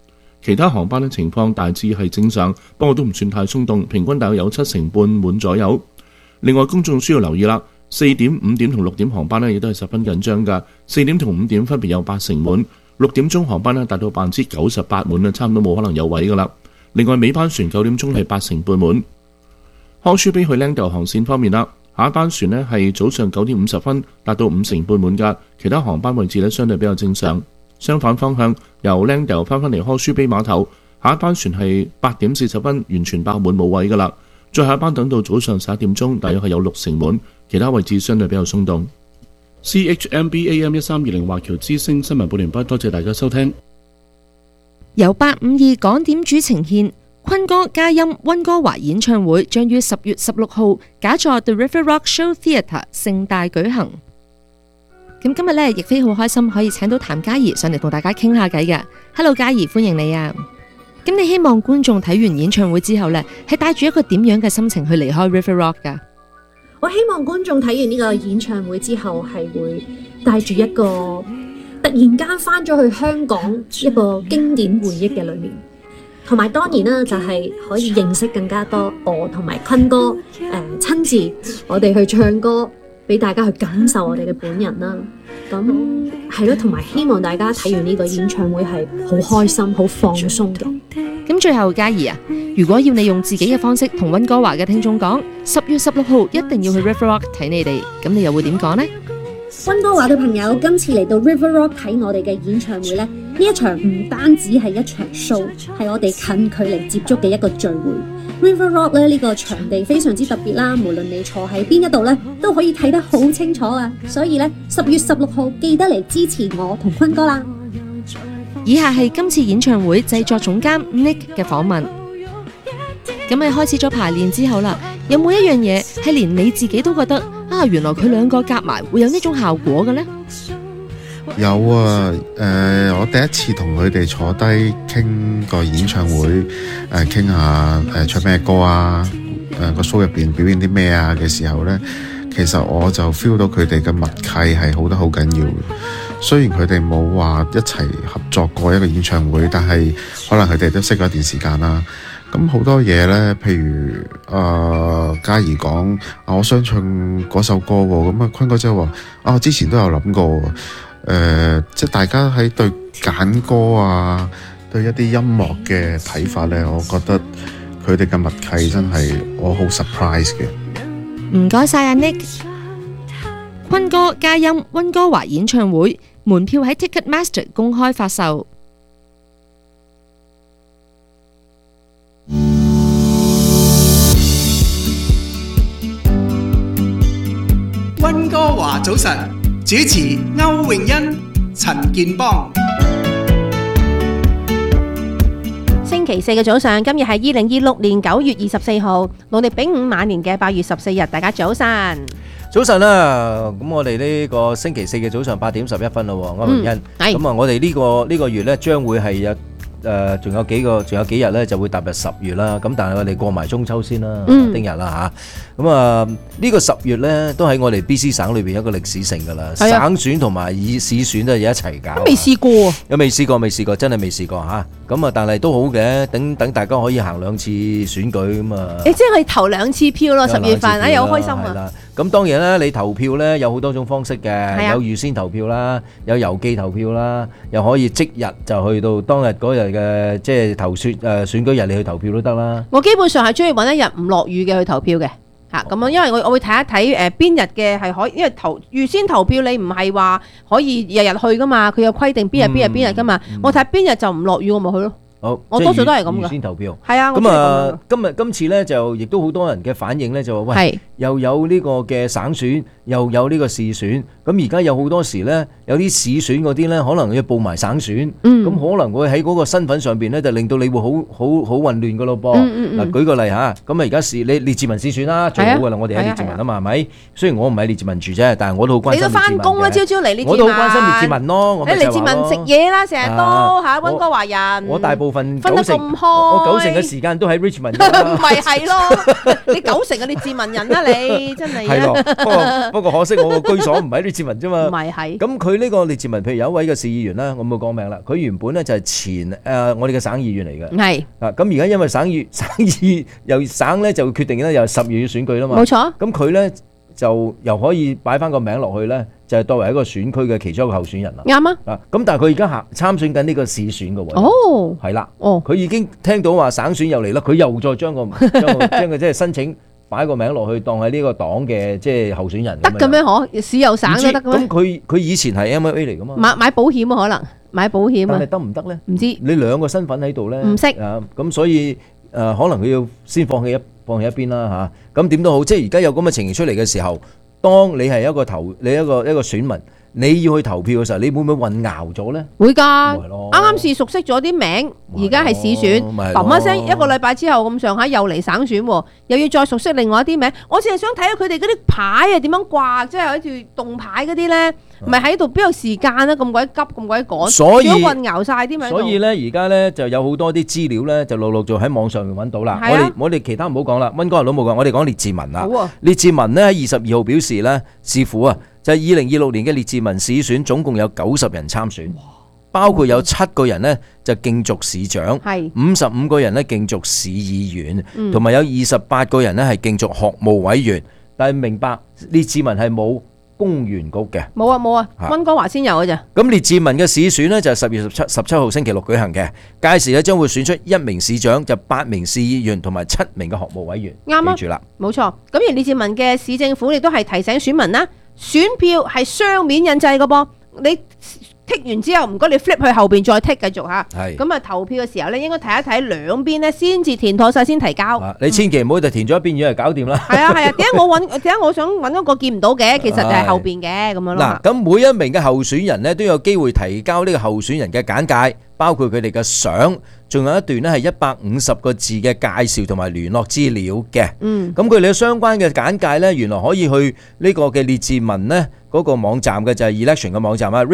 其他航班呢情況大致係正常，不過都唔算太鬆動，平均大約有7成半滿左右。另外，公眾需要留意啦，4點、5點同6點航班呢亦都係十分緊張㗎。4點同5點分別有8成滿，6點鐘航班呢達到98%滿啦，差唔多冇可能有位㗎啦。另外，尾班船9點鐘係8成半滿。康舒比去靚豆航線方面啦，下一班船呢係早上9點50分，達到5成半滿㗎，其他航班位置呢相對比較正常。相反方向，由靚豆翻返嚟康舒比碼頭，下一班船係8點40分，完全爆滿冇位㗎啦。最後一班等到早上11點鐘，大約係有6成滿，其他位置相對比較鬆動。CHMB AM 1320華僑之聲新聞報完畢，多謝大家收聽。 由852港點主呈獻坤哥嘉音溫哥華演唱會將於10月16號假座 The River Rock Show Theatre 盛大舉行。咁今日呢，亦非好開心可以請到譚嘉儀上嚟同大家傾下偈嘅。Hello， 嘉儀，歡迎你啊！咁你希望觀眾睇完演唱會之後呢，係帶住一個點樣嘅心情去離開 River Rock 噶？ 我希望觀眾睇完呢個演唱會之後係會帶住一個突然間翻咗去香港一個經典回憶嘅裏面。同埋當然啦，就係可以認識更加多我同埋坤哥親自我哋去唱歌，俾大家去感受我哋嘅本人啦。咁係咯，同埋希望大家睇完呢個演唱會係好開心、好放鬆嘅。 咁最後嘉儀啊，如果要你用自己嘅方式同溫哥華嘅聽眾講，10月16號一定要去 River Rock 睇你哋，咁你又會點講呢？ 溫哥華嘅朋友，今次嚟到 River Rock 睇我哋嘅演唱會呢，呢一場唔單止係一場 show， 係我哋近距離接觸嘅一個聚會。River Rock 咧呢個場地非常之特別啦，無論你坐喺邊一度呢，都可以睇得好清楚啊！所以呢，10月16號記得嚟支持我同坤哥啦。 以下係今次演唱會製作總監 Nick 嘅訪問。咁你開始咗排練之後啦，有冇一樣嘢係連你自己都覺得啊，原來佢兩個夾埋會有呢種效果嘅呢？ 有啊，我第一次同佢哋坐低傾個演唱會，傾下唱咩歌啊，個 show 入邊表演啲咩啊嘅時候呢，其實我就 feel 到佢哋嘅默契係好得好緊要。雖然佢哋冇話一齊合作過一個演唱會，但係可能佢哋都識咗一段時間啦。咁好多嘢呢，譬如嘉儀講我想唱嗰首歌喎，咁坤哥就話我之前都有諗過。即係大家喺對揀歌啊，對一啲音樂嘅睇法呢，我覺得佢哋嘅默契真係我好 surprise 嘅。 唔該晒阿 Nick。坤哥嘉音溫哥華演唱會門票喺 Ticketmaster 公開發售。 溫哥華早晨，主持歐詠欣、陳健邦。 星期四嘅早上，今日係2026年9月24號，農曆丙午晚年嘅8月14日，大家早晨。 早晨啦，咁我哋呢個星期四嘅早上8點11分啦，歐詠欣。咁啊，我哋呢個月咧將會係有仲有幾日咧就會踏入10月啦。咁但係我哋過埋中秋先啦，聽日啦嚇。咁啊，呢個10月咧都喺我哋 BC 省裏邊一個歷史性㗎啦。省選同埋市選都係一齊搞。 未試過啊？ 有未試過，真係未試過嚇。咁啊，但係都好嘅，等大家可以行2次選舉咁啊。 即係可以投2次票咯，10月份啊，又好開心啊！ 咁當然啦，你投票咧有好多種方式嘅，有預先投票啦，有郵寄投票啦，又可以即日就去到當日嗰日嘅即係選舉日你去投票都得啦。 我基本上係中意揾一日唔落雨嘅去投票嘅嚇，咁樣因為我會睇一睇邊日嘅係可以，因為預先投票你唔係話可以日日去噶嘛，佢有規定邊日噶嘛，我睇邊日就唔落雨我咪去咯。 好， 我多數都係咁嘅。 預先投票。 係啊。 咁啊，今次咧就亦都好多人嘅反應咧，就話喂，又有呢個嘅省選，又有呢個市選。咁而家有好多時咧，有啲市選嗰啲咧，可能要報埋省選。咁可能會喺嗰個身份上邊咧，就令到你會好混亂噶咯噃。嗱，舉個例嚇，咁啊而家你列治文市選啦，最好噶啦，我哋喺列治文啊嘛，係咪？雖然我唔係列治文住啫，但係我都好關心列治文嘅。你都翻工啦，朝嚟列治文。我都好關心列治文咯。 你列治文食嘢啦，成日都嚇溫哥華人。 我大部分分得九成， 咁開我9成嘅時間都喺 Richmond 㗎啦。 唔係咯，你9成嘅列治文人啦，你真係係咯， 啊！ 不過可惜我個居所唔喺列治文啫嘛。 唔係。 咁佢呢個列治文，譬如有一位嘅市議員啦，我冇講名啦，佢原本咧就係前我哋嘅省議員嚟嘅。 係。 咁而家因為省議由省咧就決定咧又10月要選舉啦嘛。 冇錯。 咁佢咧就又可以擺翻個名落去咧，就係作為一個選區嘅其中一個候選人啦。 啱啊！ 咁但係佢而家參選緊呢個市選嘅喎。 哦。 係啦。 哦。 佢已經聽到話省選又嚟啦，佢又再將佢即係申請擺個名落去，當係呢個黨嘅即係候選人。 得嘅咩？可市有省都得嘅咩？ 咁佢以前係 MLA 嚟噶嘛？ 買保險啊，可能買保險啊。 但係得唔得咧？ 唔知。 你兩個身份喺度咧？ 唔識啊！咁所以可能佢要先放棄一邊啦嚇。咁點都好，即係而家有咁嘅情形出嚟嘅時候，當你係一個選民，你要去投票嘅時候，你會唔會混淆咗咧？ 會㗎，啱啱是熟悉咗啲名，而家係市選，砰一聲一個禮拜之後咁上下又嚟省選喎，又要再熟悉另外一啲名。我淨係想睇下佢哋嗰啲牌啊點樣掛，即係好似動牌嗰啲咧，唔係喺度邊有時間啊？咁鬼急咁鬼趕， 所以混淆晒啲名。 所以咧，而家咧就有好多啲資料咧，就陸續喺網上面揾到啦。我哋其他唔好講啦，溫哥華都冇講，我哋講列治文啦。列治文咧喺22號表示咧，市府啊。就係2026年嘅列治文市選，總共有90人參選，包括有7個人呢就競逐市長，55個人呢競逐市議員，同埋有28個人呢係競逐學務委員。但係明白列治文係冇公園局嘅， 冇啊，溫哥華先有嘅咋。 咁列治文嘅市選呢，就係10月17號星期六舉行嘅，屆時呢將會選出1名市長，就8名市議員同埋7名嘅學務委員。 啱啊， 記住啦， 冇錯。咁而列治文嘅市政府亦都係提醒選民啦。選票係雙面印製嘅噃，你剔完之後唔該你 flip 去後邊再剔繼續嚇。係。咁啊投票嘅時候咧，應該睇一睇兩邊咧，先至填妥晒先提交。 你千祈唔好就填咗一邊以為搞掂啦。 係啊，點解我想揾一個見唔到嘅，其實就係後邊嘅咁樣咯。 嗱，咁每一名嘅候選人咧都有機會提交呢個候選人嘅簡介，包括佢哋嘅相，仲有一段咧係150個字嘅介紹同埋聯絡資料嘅。咁佢哋相關嘅簡介咧，原來可以去呢個嘅列治文咧嗰個網站嘅，就係 election 嘅網站啊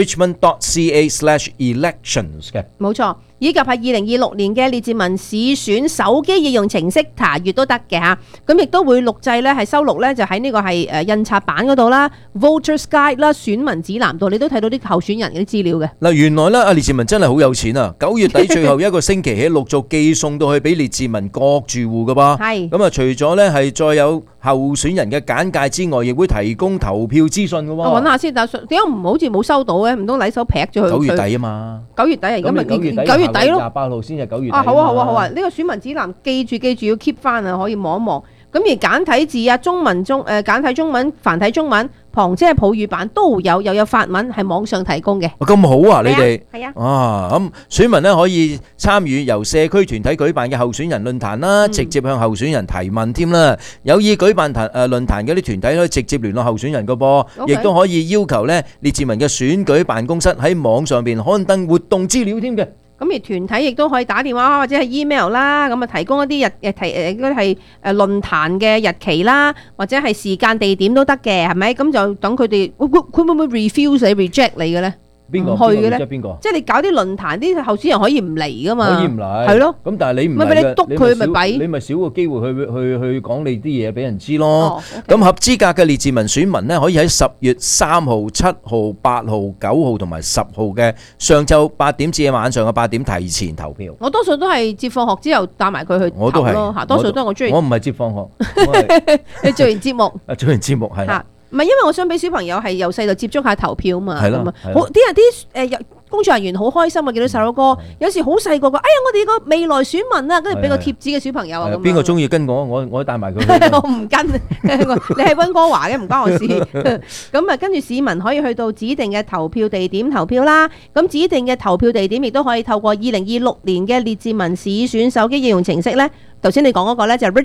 ，richmond.ca/elections 嘅。冇錯，以及係2026年嘅列治文市選手機應用程式查閲都得嘅嚇。咁亦都會錄製咧，係收錄咧就喺呢個係印刷版嗰度啦 ，Voters Guide 啦，選民指南度，你都睇到啲候選人嘅資料嘅。嗱，原來咧阿列治文真係好有錢啊！9月底最後一個星期起陸續寄送到去俾列治文各住戶㗎噃。係。咁啊，除咗咧係再有候選人嘅簡介之外，亦會提供投票資訊㗎喎。我揾下先，但係點解唔好似冇收到嘅？唔通禮手劈咗佢？9月底啊嘛。9月底啊，而家咪9月底咯。28號先係9月底。啊，好啊！呢個選民指南記住要 keep 翻啊，可以望一望。咁而簡體字啊，簡體中文、繁體中文、旁遮普語版都有，又有法文係網上提供嘅。咁好啊，你哋係啊。咁選民咧可以參與由社區團體舉辦嘅候選人論壇啦，直接向候選人提問添啦。有意舉辦論壇嘅啲團體可以直接聯絡候選人個噃，亦都可以要求咧列治文嘅選舉辦公室喺網上邊刊登活動資料添嘅。咁而團體亦都可以打電話或者係 email 啦，咁啊提供一啲應該係論壇嘅日期啦，或者係時間地點都得嘅，係咪？咁就等佢哋，佢會唔會 refuse 你 reject 你嘅咧？邊個去嘅咧？邊個？即係你搞啲論壇，啲候選人可以唔嚟噶嘛？可以唔嚟？係咯。咁但係你唔嚟嘅，你咪少個機會去講你啲嘢俾人知咯。咁合資格嘅列治文選民咧，可以喺10月3號、7號、8號、9號同埋10號嘅上晝8點至晚上嘅8點提前投票。我多數都係接放學之後帶埋佢去投咯嚇，多數都係我中意。我唔係接放學，你做完節目。做完節目係。唔係，因為我想俾小朋友係由細就接觸下投票嘛。係咯。好啲人啲工作人員好開心啊！見到細佬哥，有時好細個個，哎呀，我哋個未來選民啊，跟住俾個貼紙嘅小朋友啊。邊個中意跟我帶埋佢去。我唔跟，你係溫哥華嘅，唔關我事。咁啊，跟住市民可以去到指定嘅投票地點投票啦。咁指定嘅投票地點亦都可以透過2026年嘅列治文市選手機應用程式咧。頭先你講嗰個咧就係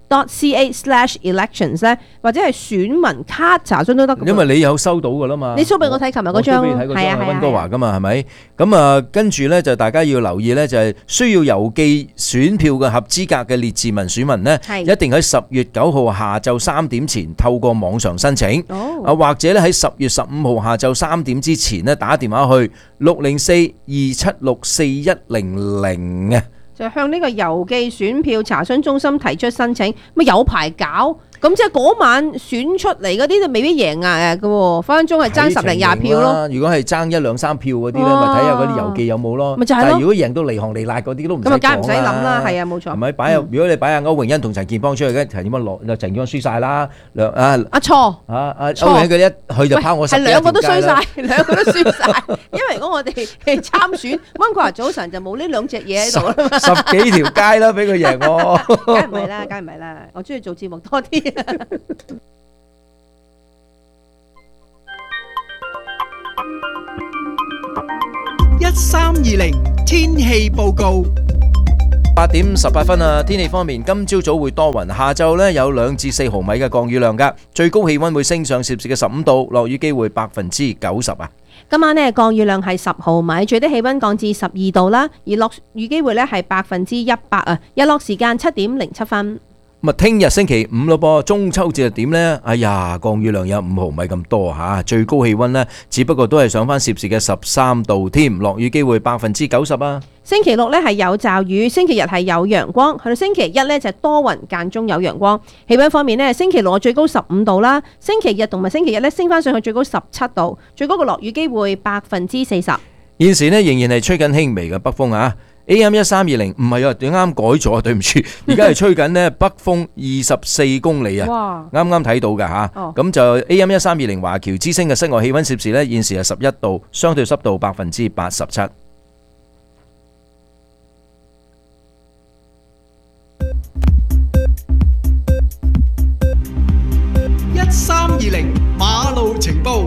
.ca/elections 咧，或者係選民卡查詢都得。 因為你有收到㗎啦嘛， 你 show 俾我睇，琴日嗰張， 係啊，溫哥華㗎嘛，係咪？咁啊，跟住咧就大家要留意咧，就係需要郵寄選票嘅合資格嘅列治文選民咧，一定喺10月9號下晝3點前透過網上申請，或者咧喺10月15號下晝3點之前咧打電話去604-276-4100啊。 就向呢個郵寄選票查詢中心提出申請，咪有排搞，咁即係嗰晚選出嚟嗰啲就未必贏嘅喎，分分鐘係爭10零20票咯。 如果係爭1、2、3票嗰啲咧，咪睇下嗰啲郵寄有冇咯。 咪就係咯。 但係如果贏到離行離辣嗰啲都唔使講啦。 咁啊，梗係唔使諗啦，係啊，冇錯。 係咪如果你擺阿歐永欣同陳建邦出去嘅，陳建邦陳建邦輸晒啦。 錯。 歐永欣佢一去就拋我10幾條街啦。係兩個都衰晒，兩個都輸晒。因為如果我哋參選溫哥華早晨就冇呢兩隻嘢喺度啦嘛。 10幾條街啦，俾佢贏我。 梗係唔係啦，梗係唔係啦，我中意做節目多啲。 1320天氣報告。 8點18分啊！天氣方面，今朝早會多雲，下晝呢有2至4毫米嘅降雨量㗎，最高氣溫會升上攝氏嘅15度，落雨機會90%啊！ 今晚呢降雨量係10毫米，最低氣溫降至12度啦，而落雨機會呢係100%啊！日落時間7點07分。 咁啊，聽日星期5咯噃，中秋節係點呢？哎呀，降雨量有5毫米咁多嚇，最高氣溫呢，只不過都係上翻攝氏嘅13度添，落雨機會90%啊！ 星期六呢係有驟雨，星期日係有陽光，去到星期一呢就多雲間中有陽光。氣溫方面呢，星期六最高15度啦，星期日同埋星期日呢升翻上去最高17度，最高嘅落雨機會40%。 現時呢仍然係吹緊輕微嘅北風啊！AM 1320唔係啊，啱啱改咗啊，對唔住，而家係吹緊呢北風24公里啊，啱啱睇到㗎嚇。咁就 AM 1320華僑之聲嘅室外氣溫攝氏呢，現時係11度，相對濕度87%。 1320馬路情報。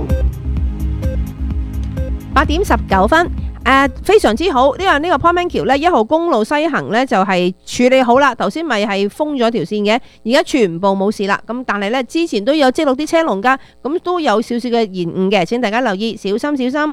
8點19分。非常之好，呢個 Portman 橋呢1號公路西行呢就係處理好啦。頭先咪係封咗條線嘅，而家全部冇事啦。咁但係呢之前都有積錄啲車龍㗎，咁都有少少嘅延誤嘅，請大家留意，小心小心。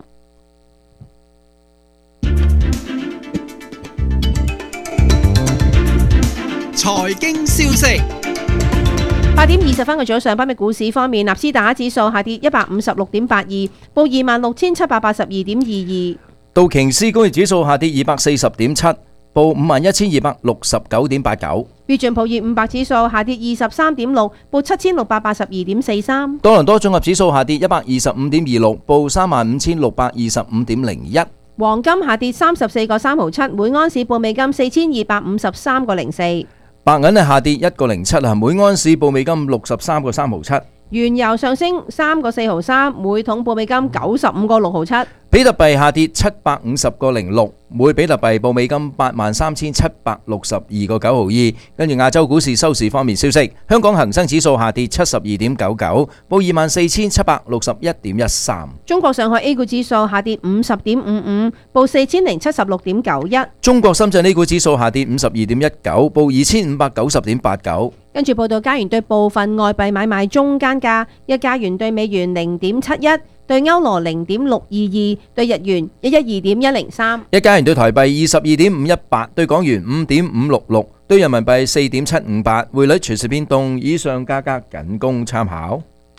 財經消息。 8點20分嘅早上，北美股市方面，納斯達克指數下跌156.82，報26,782.22。 道瓊斯工業指數下跌240.7，報51,269.89。 標準普爾500指數下跌23.6，報7,682.43。 多倫多綜合指數下跌125.26，報35,625.01。 黃金下跌34個3毫7，每安士報美金4,253個04。 白銀係下跌1個07啊，每安士報美金63個3毫7。 原油上升3個4毫3，每桶報美金95個6毫7。 比特幣下跌750個06，每比特幣報美金83,762個9毫2。跟住亞洲股市收市方面消息，香港恒生指數下跌72.99，報24,761.13。 中國上海 A 股指數下跌50.55，報4,076.91。 中國深圳 A 股指數下跌52.19，報2,590.89。 跟住報道加元對部分外幣買賣中間價，一加元對美元0.71，對歐羅0.622，對日元112.103， 一加元對台幣22.518，對港元5.566，對人民幣4.758。匯率隨時變動，以上價格僅供參考。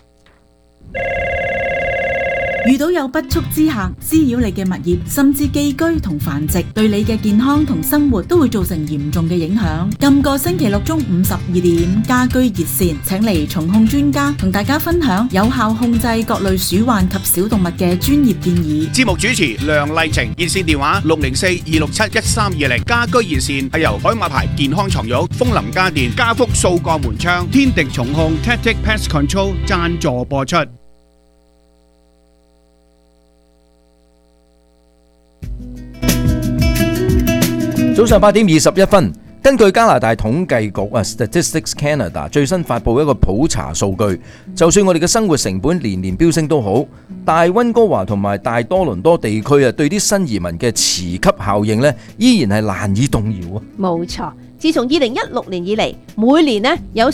遇到有不速之客滋擾你嘅物業，甚至寄居同繁殖，對你嘅健康同生活都會造成嚴重嘅影響。今個星期六中午12點，家居熱線請嚟蟲控專家同大家分享有效控制各類鼠患及小動物嘅專業建議。 節目主持梁麗晴，熱線電話604-267-1320。家居熱線係由海馬牌健康床褥、楓林家電、家福掃過門窗、天敵蟲控 Tactic Pest Control 贊助播出。 早上8點21分，根據加拿大統計局Statistics Canada 最新發布一個普查數據，就算我哋嘅生活成本年年飆升都好，大溫哥華同埋大多倫多地區對啲新移民嘅持級效應呢，依然係難以動搖啊！ 冇錯， 自從2016年以嚟，每年呢有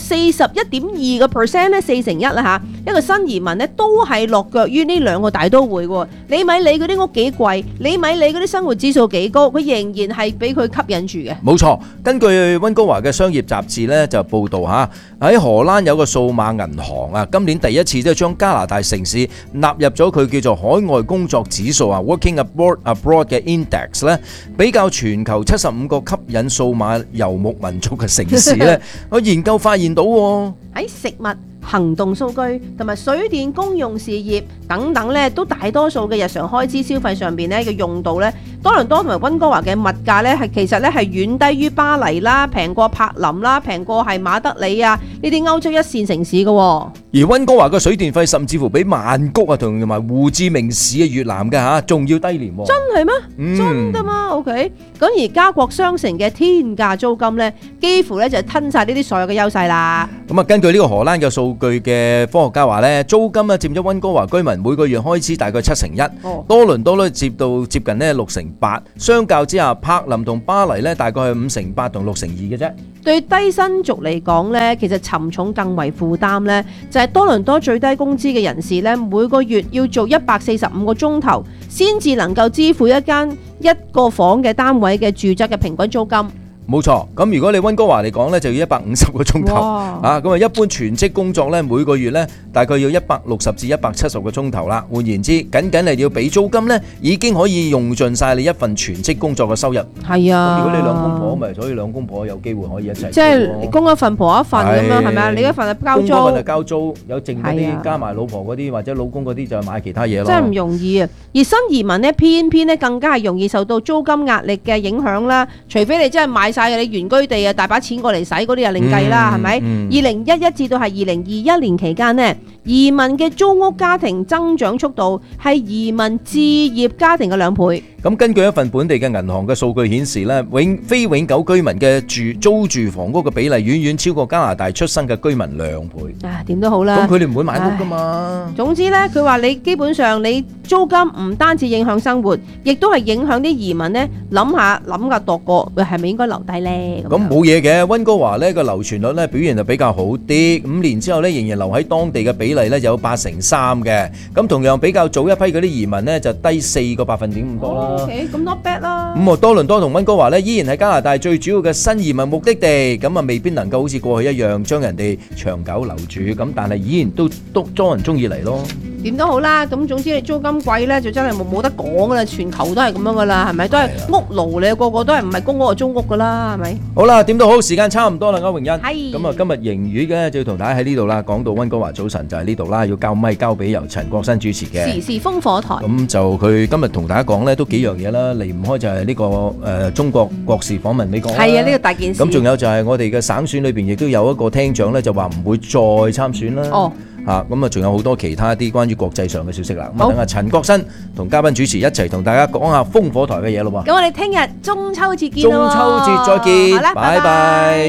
41.2%咧，4成1啦嚇，一個新移民呢都係落腳於呢兩個大都會喎。你咪理嗰啲屋幾貴，你咪理嗰啲生活指數幾高，佢仍然係俾佢吸引住嘅。 冇錯，根據溫哥華嘅商業雜誌咧就報導嚇，喺荷蘭有個數碼銀行啊，今年第一次都將加拿大城市納入咗佢叫做海外工作指數啊 （Working Abroad） 嘅 Index 咧，比較全球75個吸引數碼遊牧民族嘅城市咧，我研究發現到喺食物、行動數據同埋水電公用事業等等咧，都大多數嘅日常開支消費上邊咧嘅用度咧，多倫多同埋溫哥華嘅物價咧係其實咧係遠低於巴黎啦，平過柏林啦，平過係馬德里啊呢啲歐洲一線城市嘅。 而溫哥華嘅水電費甚至乎比曼谷啊同埋胡志明市嘅越南嘅嚇仲要低廉。 真係咩？真㗎嘛 ？OK。咁而加國商城嘅天價租金咧，幾乎咧就吞晒呢啲所有嘅優勢啦。 咁啊，根據呢個荷蘭嘅數據嘅科學家話咧，租金啊佔咗溫哥華居民每個月開支大概1/7，多倫多咧接近咧6/8，相較之下，柏林同巴黎咧大概係5/8同6/2嘅啫。 對低薪族嚟講咧，其實沉重更為負擔咧，就係多倫多最低工資嘅人士咧，每個月要做145個鐘頭，先至能夠支付一個房嘅單位嘅住宅嘅平均租金。 冇錯，咁如果你溫哥華嚟講咧，就要150個鐘頭啊！咁啊，一般全職工作咧，每個月咧大概要160至170個鐘頭啦。換言之，僅係要俾租金咧，已經可以用盡晒你一份全職工作嘅收入。 係啊， 如果你兩公婆咪，所以兩公婆有機會可以一齊。 即係供一份婆一份咁樣，係咪啊？你一份係交租， 供一份係交租，有剩嗰啲加埋老婆嗰啲或者老公嗰啲就買其他嘢咯。 真係唔容易啊！而新移民咧，偏咧更加係容易受到租金壓力嘅影響啦。除非你真係買晒你原居地啊，大把錢過嚟使嗰啲就另計啦，係咪？2011至到係2021年期間呢，移民嘅租屋家庭增長速度係移民置業家庭嘅2倍。 咁根據一份本地嘅銀行嘅數據顯示咧，非永久居民嘅租住房屋嘅比例遠遠超過加拿大出生嘅居民2倍。 啊，點都好啦。 咁佢哋唔會買屋噶嘛。 總之咧，佢話你基本上你租金唔單止影響生活，亦都係影響啲移民咧諗下度過，係咪應該留低咧？ 咁冇嘢嘅，溫哥華呢個流傳率咧表現就比較好啲，5年之後咧仍然留喺當地嘅比例咧有8/3嘅。咁同樣比較早一批嗰啲移民咧就低4個百分點咁多啦。 OK， 咁 not bad 啦。 咁多倫多同溫哥華咧依然係加拿大最主要嘅新移民目的地，咁啊未必能夠好似過去一樣將人哋長久留住，咁但係依然都多人中意嚟咯。 點都好啦，咁總之你租金貴咧就真係冇得講噶啦，全球都係咁樣噶啦，係咪？都係屋奴嚟，個個都係唔係公屋就租屋噶啦，係咪？ 好啦，點都好，時間差唔多啦，歐榮欣。 係。 咁啊，今日盈語嘅就要同大家喺呢度啦，講到溫哥華早晨就係呢度啦，要交咪交俾由陳國新主持嘅時事烽火台。 咁就佢今日同大家講咧都幾樣嘢啦，離唔開就係呢個中國國事訪問美國。 係啊，呢個大件事。 咁仲有就係我哋嘅省選裏邊亦都有一個廳長咧，就話唔會再參選啦。 哦。 咁啊，仲有好多其他啲關於國際上嘅消息啦。咁啊，等阿陳國新同嘉賓主持一齊同大家講下烽火台嘅嘢咯喎。 咁我哋聽日中秋節見咯喎。 中秋節再見。 好啦， 拜拜。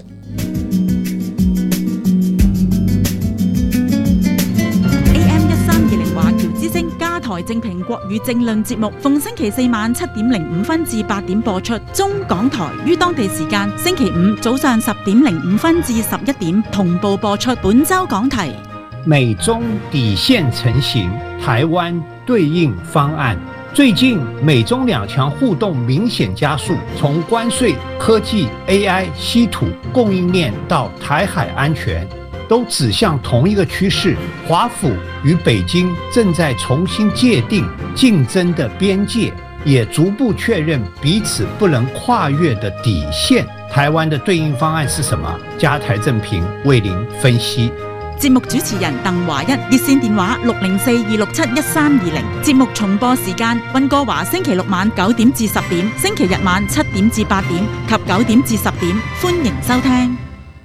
AM1320華僑之聲加台正評國語政論節目，逢星期4晚7:05至8點播出。中港台於當地時間星期5早上10:05至11點同步播出。本周講題： 美中底線成型，台灣對應方案。最近美中兩強互動明顯加速，從關稅、科技、AI、稀土、供應鏈到台海安全，都指向同一個趨勢。華府與北京正在重新界定競爭的邊界，也逐步確認彼此不能跨越的底線。台灣的對應方案是什麼？加台正評為您分析。 節目主持人鄧華一，熱線電話604-267-1320。節目重播時間：溫哥華星期6晚9點至10點，星期日晚7點至8點及9點至10點。歡迎收聽。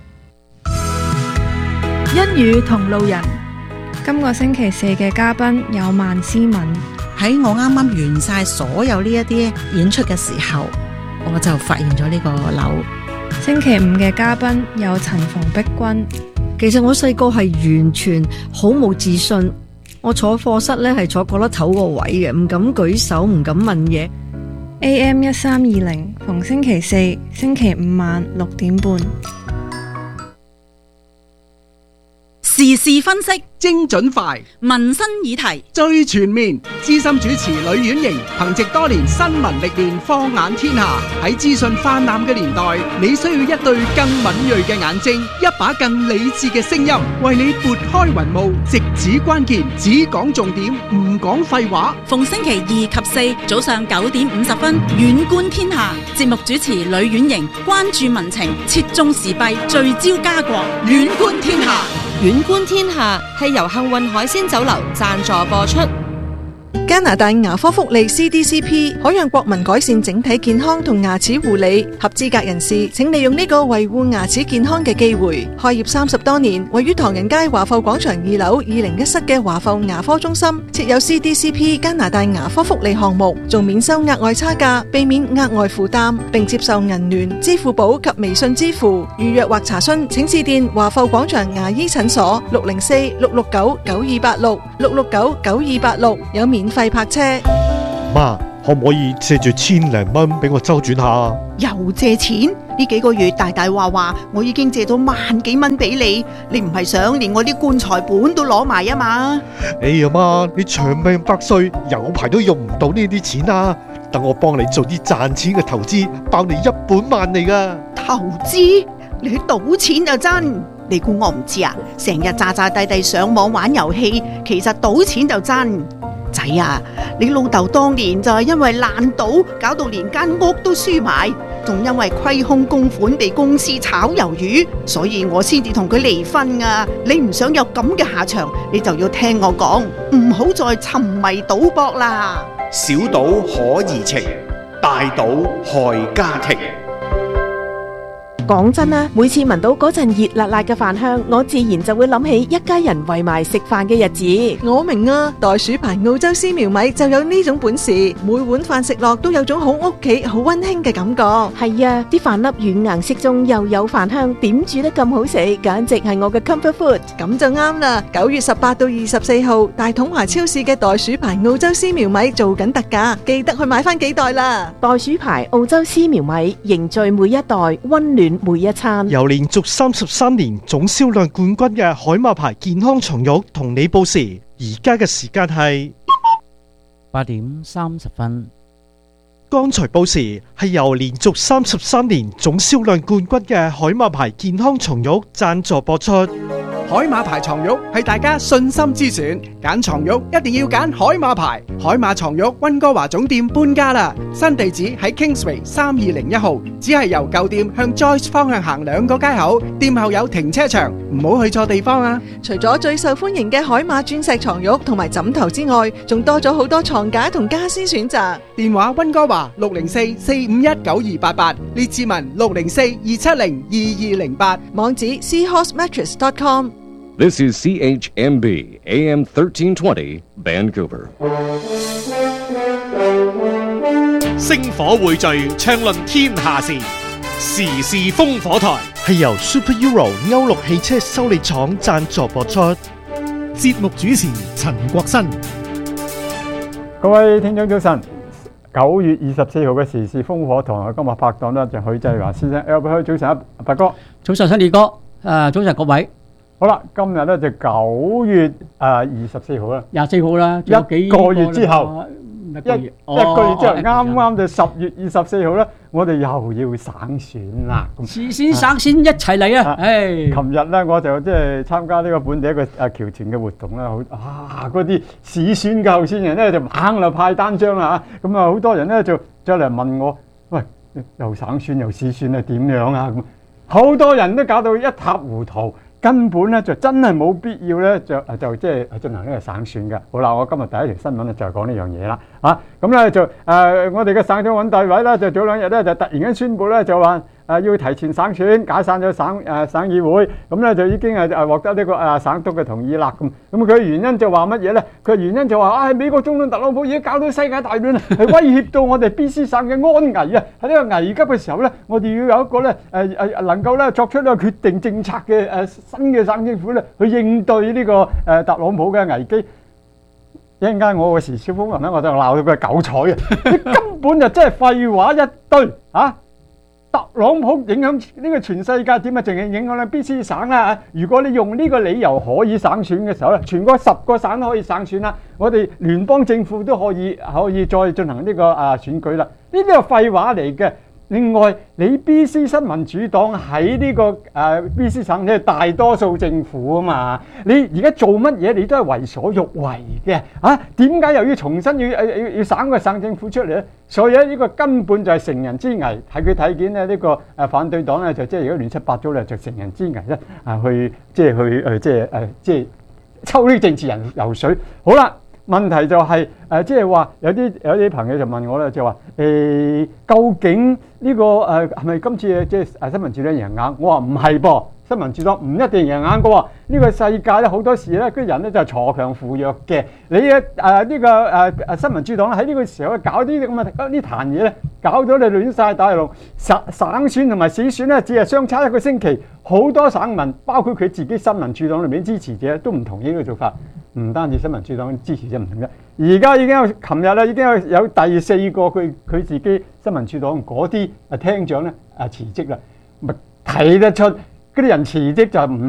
一語同路人，今個星期4嘅嘉賓有萬思敏。 喺我啱啱完晒所有呢一啲演出嘅時候，我就發現咗呢個樓。 星期5嘅嘉賓有陳馮碧君。 其實我細個係完全好冇自信，我坐課室咧係坐角落頭個位嘅，唔敢舉手，唔敢問嘢。 AM 1320，逢星期四、星期五晚6點半。 時事分析， 精準快， 民生議題最全面。資深主持呂婉瑩憑藉多年新聞歷練，放眼天下。喺資訊泛濫嘅年代，你需要一對更敏銳嘅眼睛，一把更理智嘅聲音，為你撥開雲霧，直指關鍵，只講重點，唔講廢話。 逢星期二及四早上9點50分，遠觀天下。節目主持呂婉瑩關注民情，切中時弊，聚焦家國，遠觀天下。 遠觀天下係由幸運海鮮酒樓贊助播出。 加拿大牙科福利 CDCP 可讓國民改善整體健康同牙齒護理，合資格人士請利用呢個維護牙齒健康嘅機會。開業30多年，位於唐人街華埠廣場2樓201室嘅華埠牙科中心設有 CDCP 加拿大牙科福利項目，仲免收額外差價，避免額外負擔，並接受銀聯、支付寶及微信支付。預約或查詢請致電華埠廣場牙醫診所604-669-9286 669-9286，有免費泊車。 媽，可唔可以借住1,000零蚊俾我周轉下？ 又借錢？呢幾個月大大話我已經借咗萬幾蚊俾你，你唔係想連我啲棺材本都攞埋啊嘛？ 哎呀媽，你長命百歲，有排都用唔到呢啲錢啊！等我幫你做啲賺錢嘅投資，包你一本萬利噶。 投資？你去賭錢就真？你估我唔知啊？成日詐詐諦諦上網玩遊戲，其實賭錢就真。仔啊，你老豆當年就係因為爛賭，搞到連間屋都輸埋，仲因為虧空公款被公司炒魷魚，所以我先至同佢離婚啊！你唔想有咁嘅下場，你就要聽我講，唔好再沉迷賭博啦。 小賭可怡情，大賭害家庭。 講真啦，每次聞到嗰陣熱辣辣嘅飯香，我自然就會諗起一家人圍埋食飯嘅日子。 我明啊，袋鼠牌澳洲絲苗米就有呢種本事，每碗飯食落都有種好屋企、好溫馨嘅感覺。 係啊，啲飯粒軟硬適中，又有飯香，點煮得咁好食，簡直係我嘅 comfort food。 咁就啱啦！9月18到24號，大統華超市嘅袋鼠牌澳洲絲苗米做緊特價，記得去買翻幾袋啦！ 袋鼠牌澳洲絲苗米，凝聚每一代，溫暖每一餐。 由連續33年總銷量冠軍嘅海馬牌健康松肉同你報時，而家嘅時間係 8點30分。 剛才報時係由連續33年總銷量冠軍嘅海馬牌健康松肉贊助播出。 海馬牌床褥係大家信心之選，揀床褥一定要揀海馬牌。海馬床褥溫哥華總店搬家啦，新地址喺 Kingsway 3201號，只係由舊店向 Joyce 方向行2個街口，店後有停車場，唔好去錯地方啊！ 除咗最受歡迎嘅海馬鑽石床褥同埋枕頭之外，仲多咗好多床架同家私選擇。 電話溫哥華604-451-9288，列治文604-270-2208， 網址 seahorsemattress.com。 This is CHMB AM 1320 Vancouver。 星火匯聚，暢論天下事，時事烽火台係由 Super Euro 歐陸汽車修理廠贊助播出。節目主持陳國新。 各位聽眾早晨，9月24號嘅時事烽火台，我今日拍檔呢就許濟華先生。早晨啊，白哥。 早晨，新烈哥。早晨各位。 好啦，今日咧就9月24號啦 ，24號啦， 一個月之後，一個月之後，啱啱就10月24號咧，我哋又要省選啦。 事先省選一齊嚟啊！ 琴日咧我就即係參加呢個本地一個僑團嘅活動啦，嗰啲市選嘅候選人咧就猛嚟派單張啦嚇，咁啊好多人咧就再嚟問我，喂，又省選又市選係點樣啊？咁好多人都搞到一塌糊塗。根本咧就真係冇必要咧，就即係進行呢個省選嘅。好啦，我今日第一條新聞咧就係講呢樣嘢啦。咁咧就我哋嘅省長尹大偉咧就早2日咧就突然間宣布咧就話要提前省選，解散咗省議會，咁咧就已經獲得呢個省督嘅同意啦。咁佢嘅原因就話乜嘢咧？佢嘅原因就話美國總統特朗普已經搞到世界大亂啦，係威脅到我哋 BC 省嘅安危啊！喺呢個危急嘅時候咧，我哋要有一個咧能夠咧作出呢個決定政策嘅新嘅省政府咧去應對呢個特朗普嘅危機。 一陣間我個時事風雲咧，我就鬧到佢係韭菜嘅，你根本就真係廢話一堆啊！特朗普影響呢個全世界點啊？淨係影響咧 BC 省啦。如果你用呢個理由可以省選嘅時候咧，全國10個省都可以省選啦。我哋聯邦政府都可以再進行呢個選舉啦。呢啲係廢話嚟嘅。另外，你 BC 新民主黨喺呢個BC 省，你係大多數政府啊嘛。你而家做乜嘢，你都係為所欲為嘅啊？點解又要重新要省個省政府出嚟咧？所以咧，呢個根本就係成人之危。睇佢睇見咧，呢個反對黨咧就即係如果亂七八糟咧，就成人之危咧去抽呢政治人游水。好啦。問題就係即係話有啲朋友就問我咧，就話究竟呢個係咪今次即係新民主黨贏硬？我話唔係噃，新民主黨唔一定贏硬嘅喎。呢個世界咧好多時咧，啲人咧就係鋤強扶弱嘅。你呢個新民主黨咧喺呢個時候搞啲咁嘅呢壇嘢咧，搞到你亂晒大龍。省選同埋市選咧，只係相差1個星期，好多省民包括佢自己新民主黨裏面支持者都唔同意呢個做法。唔單止新民主黨支持者唔同啫，而家已經有琴日咧已經有第4個佢自己新民主黨嗰啲廳長咧辭職啦，咪睇得出嗰啲人辭職就唔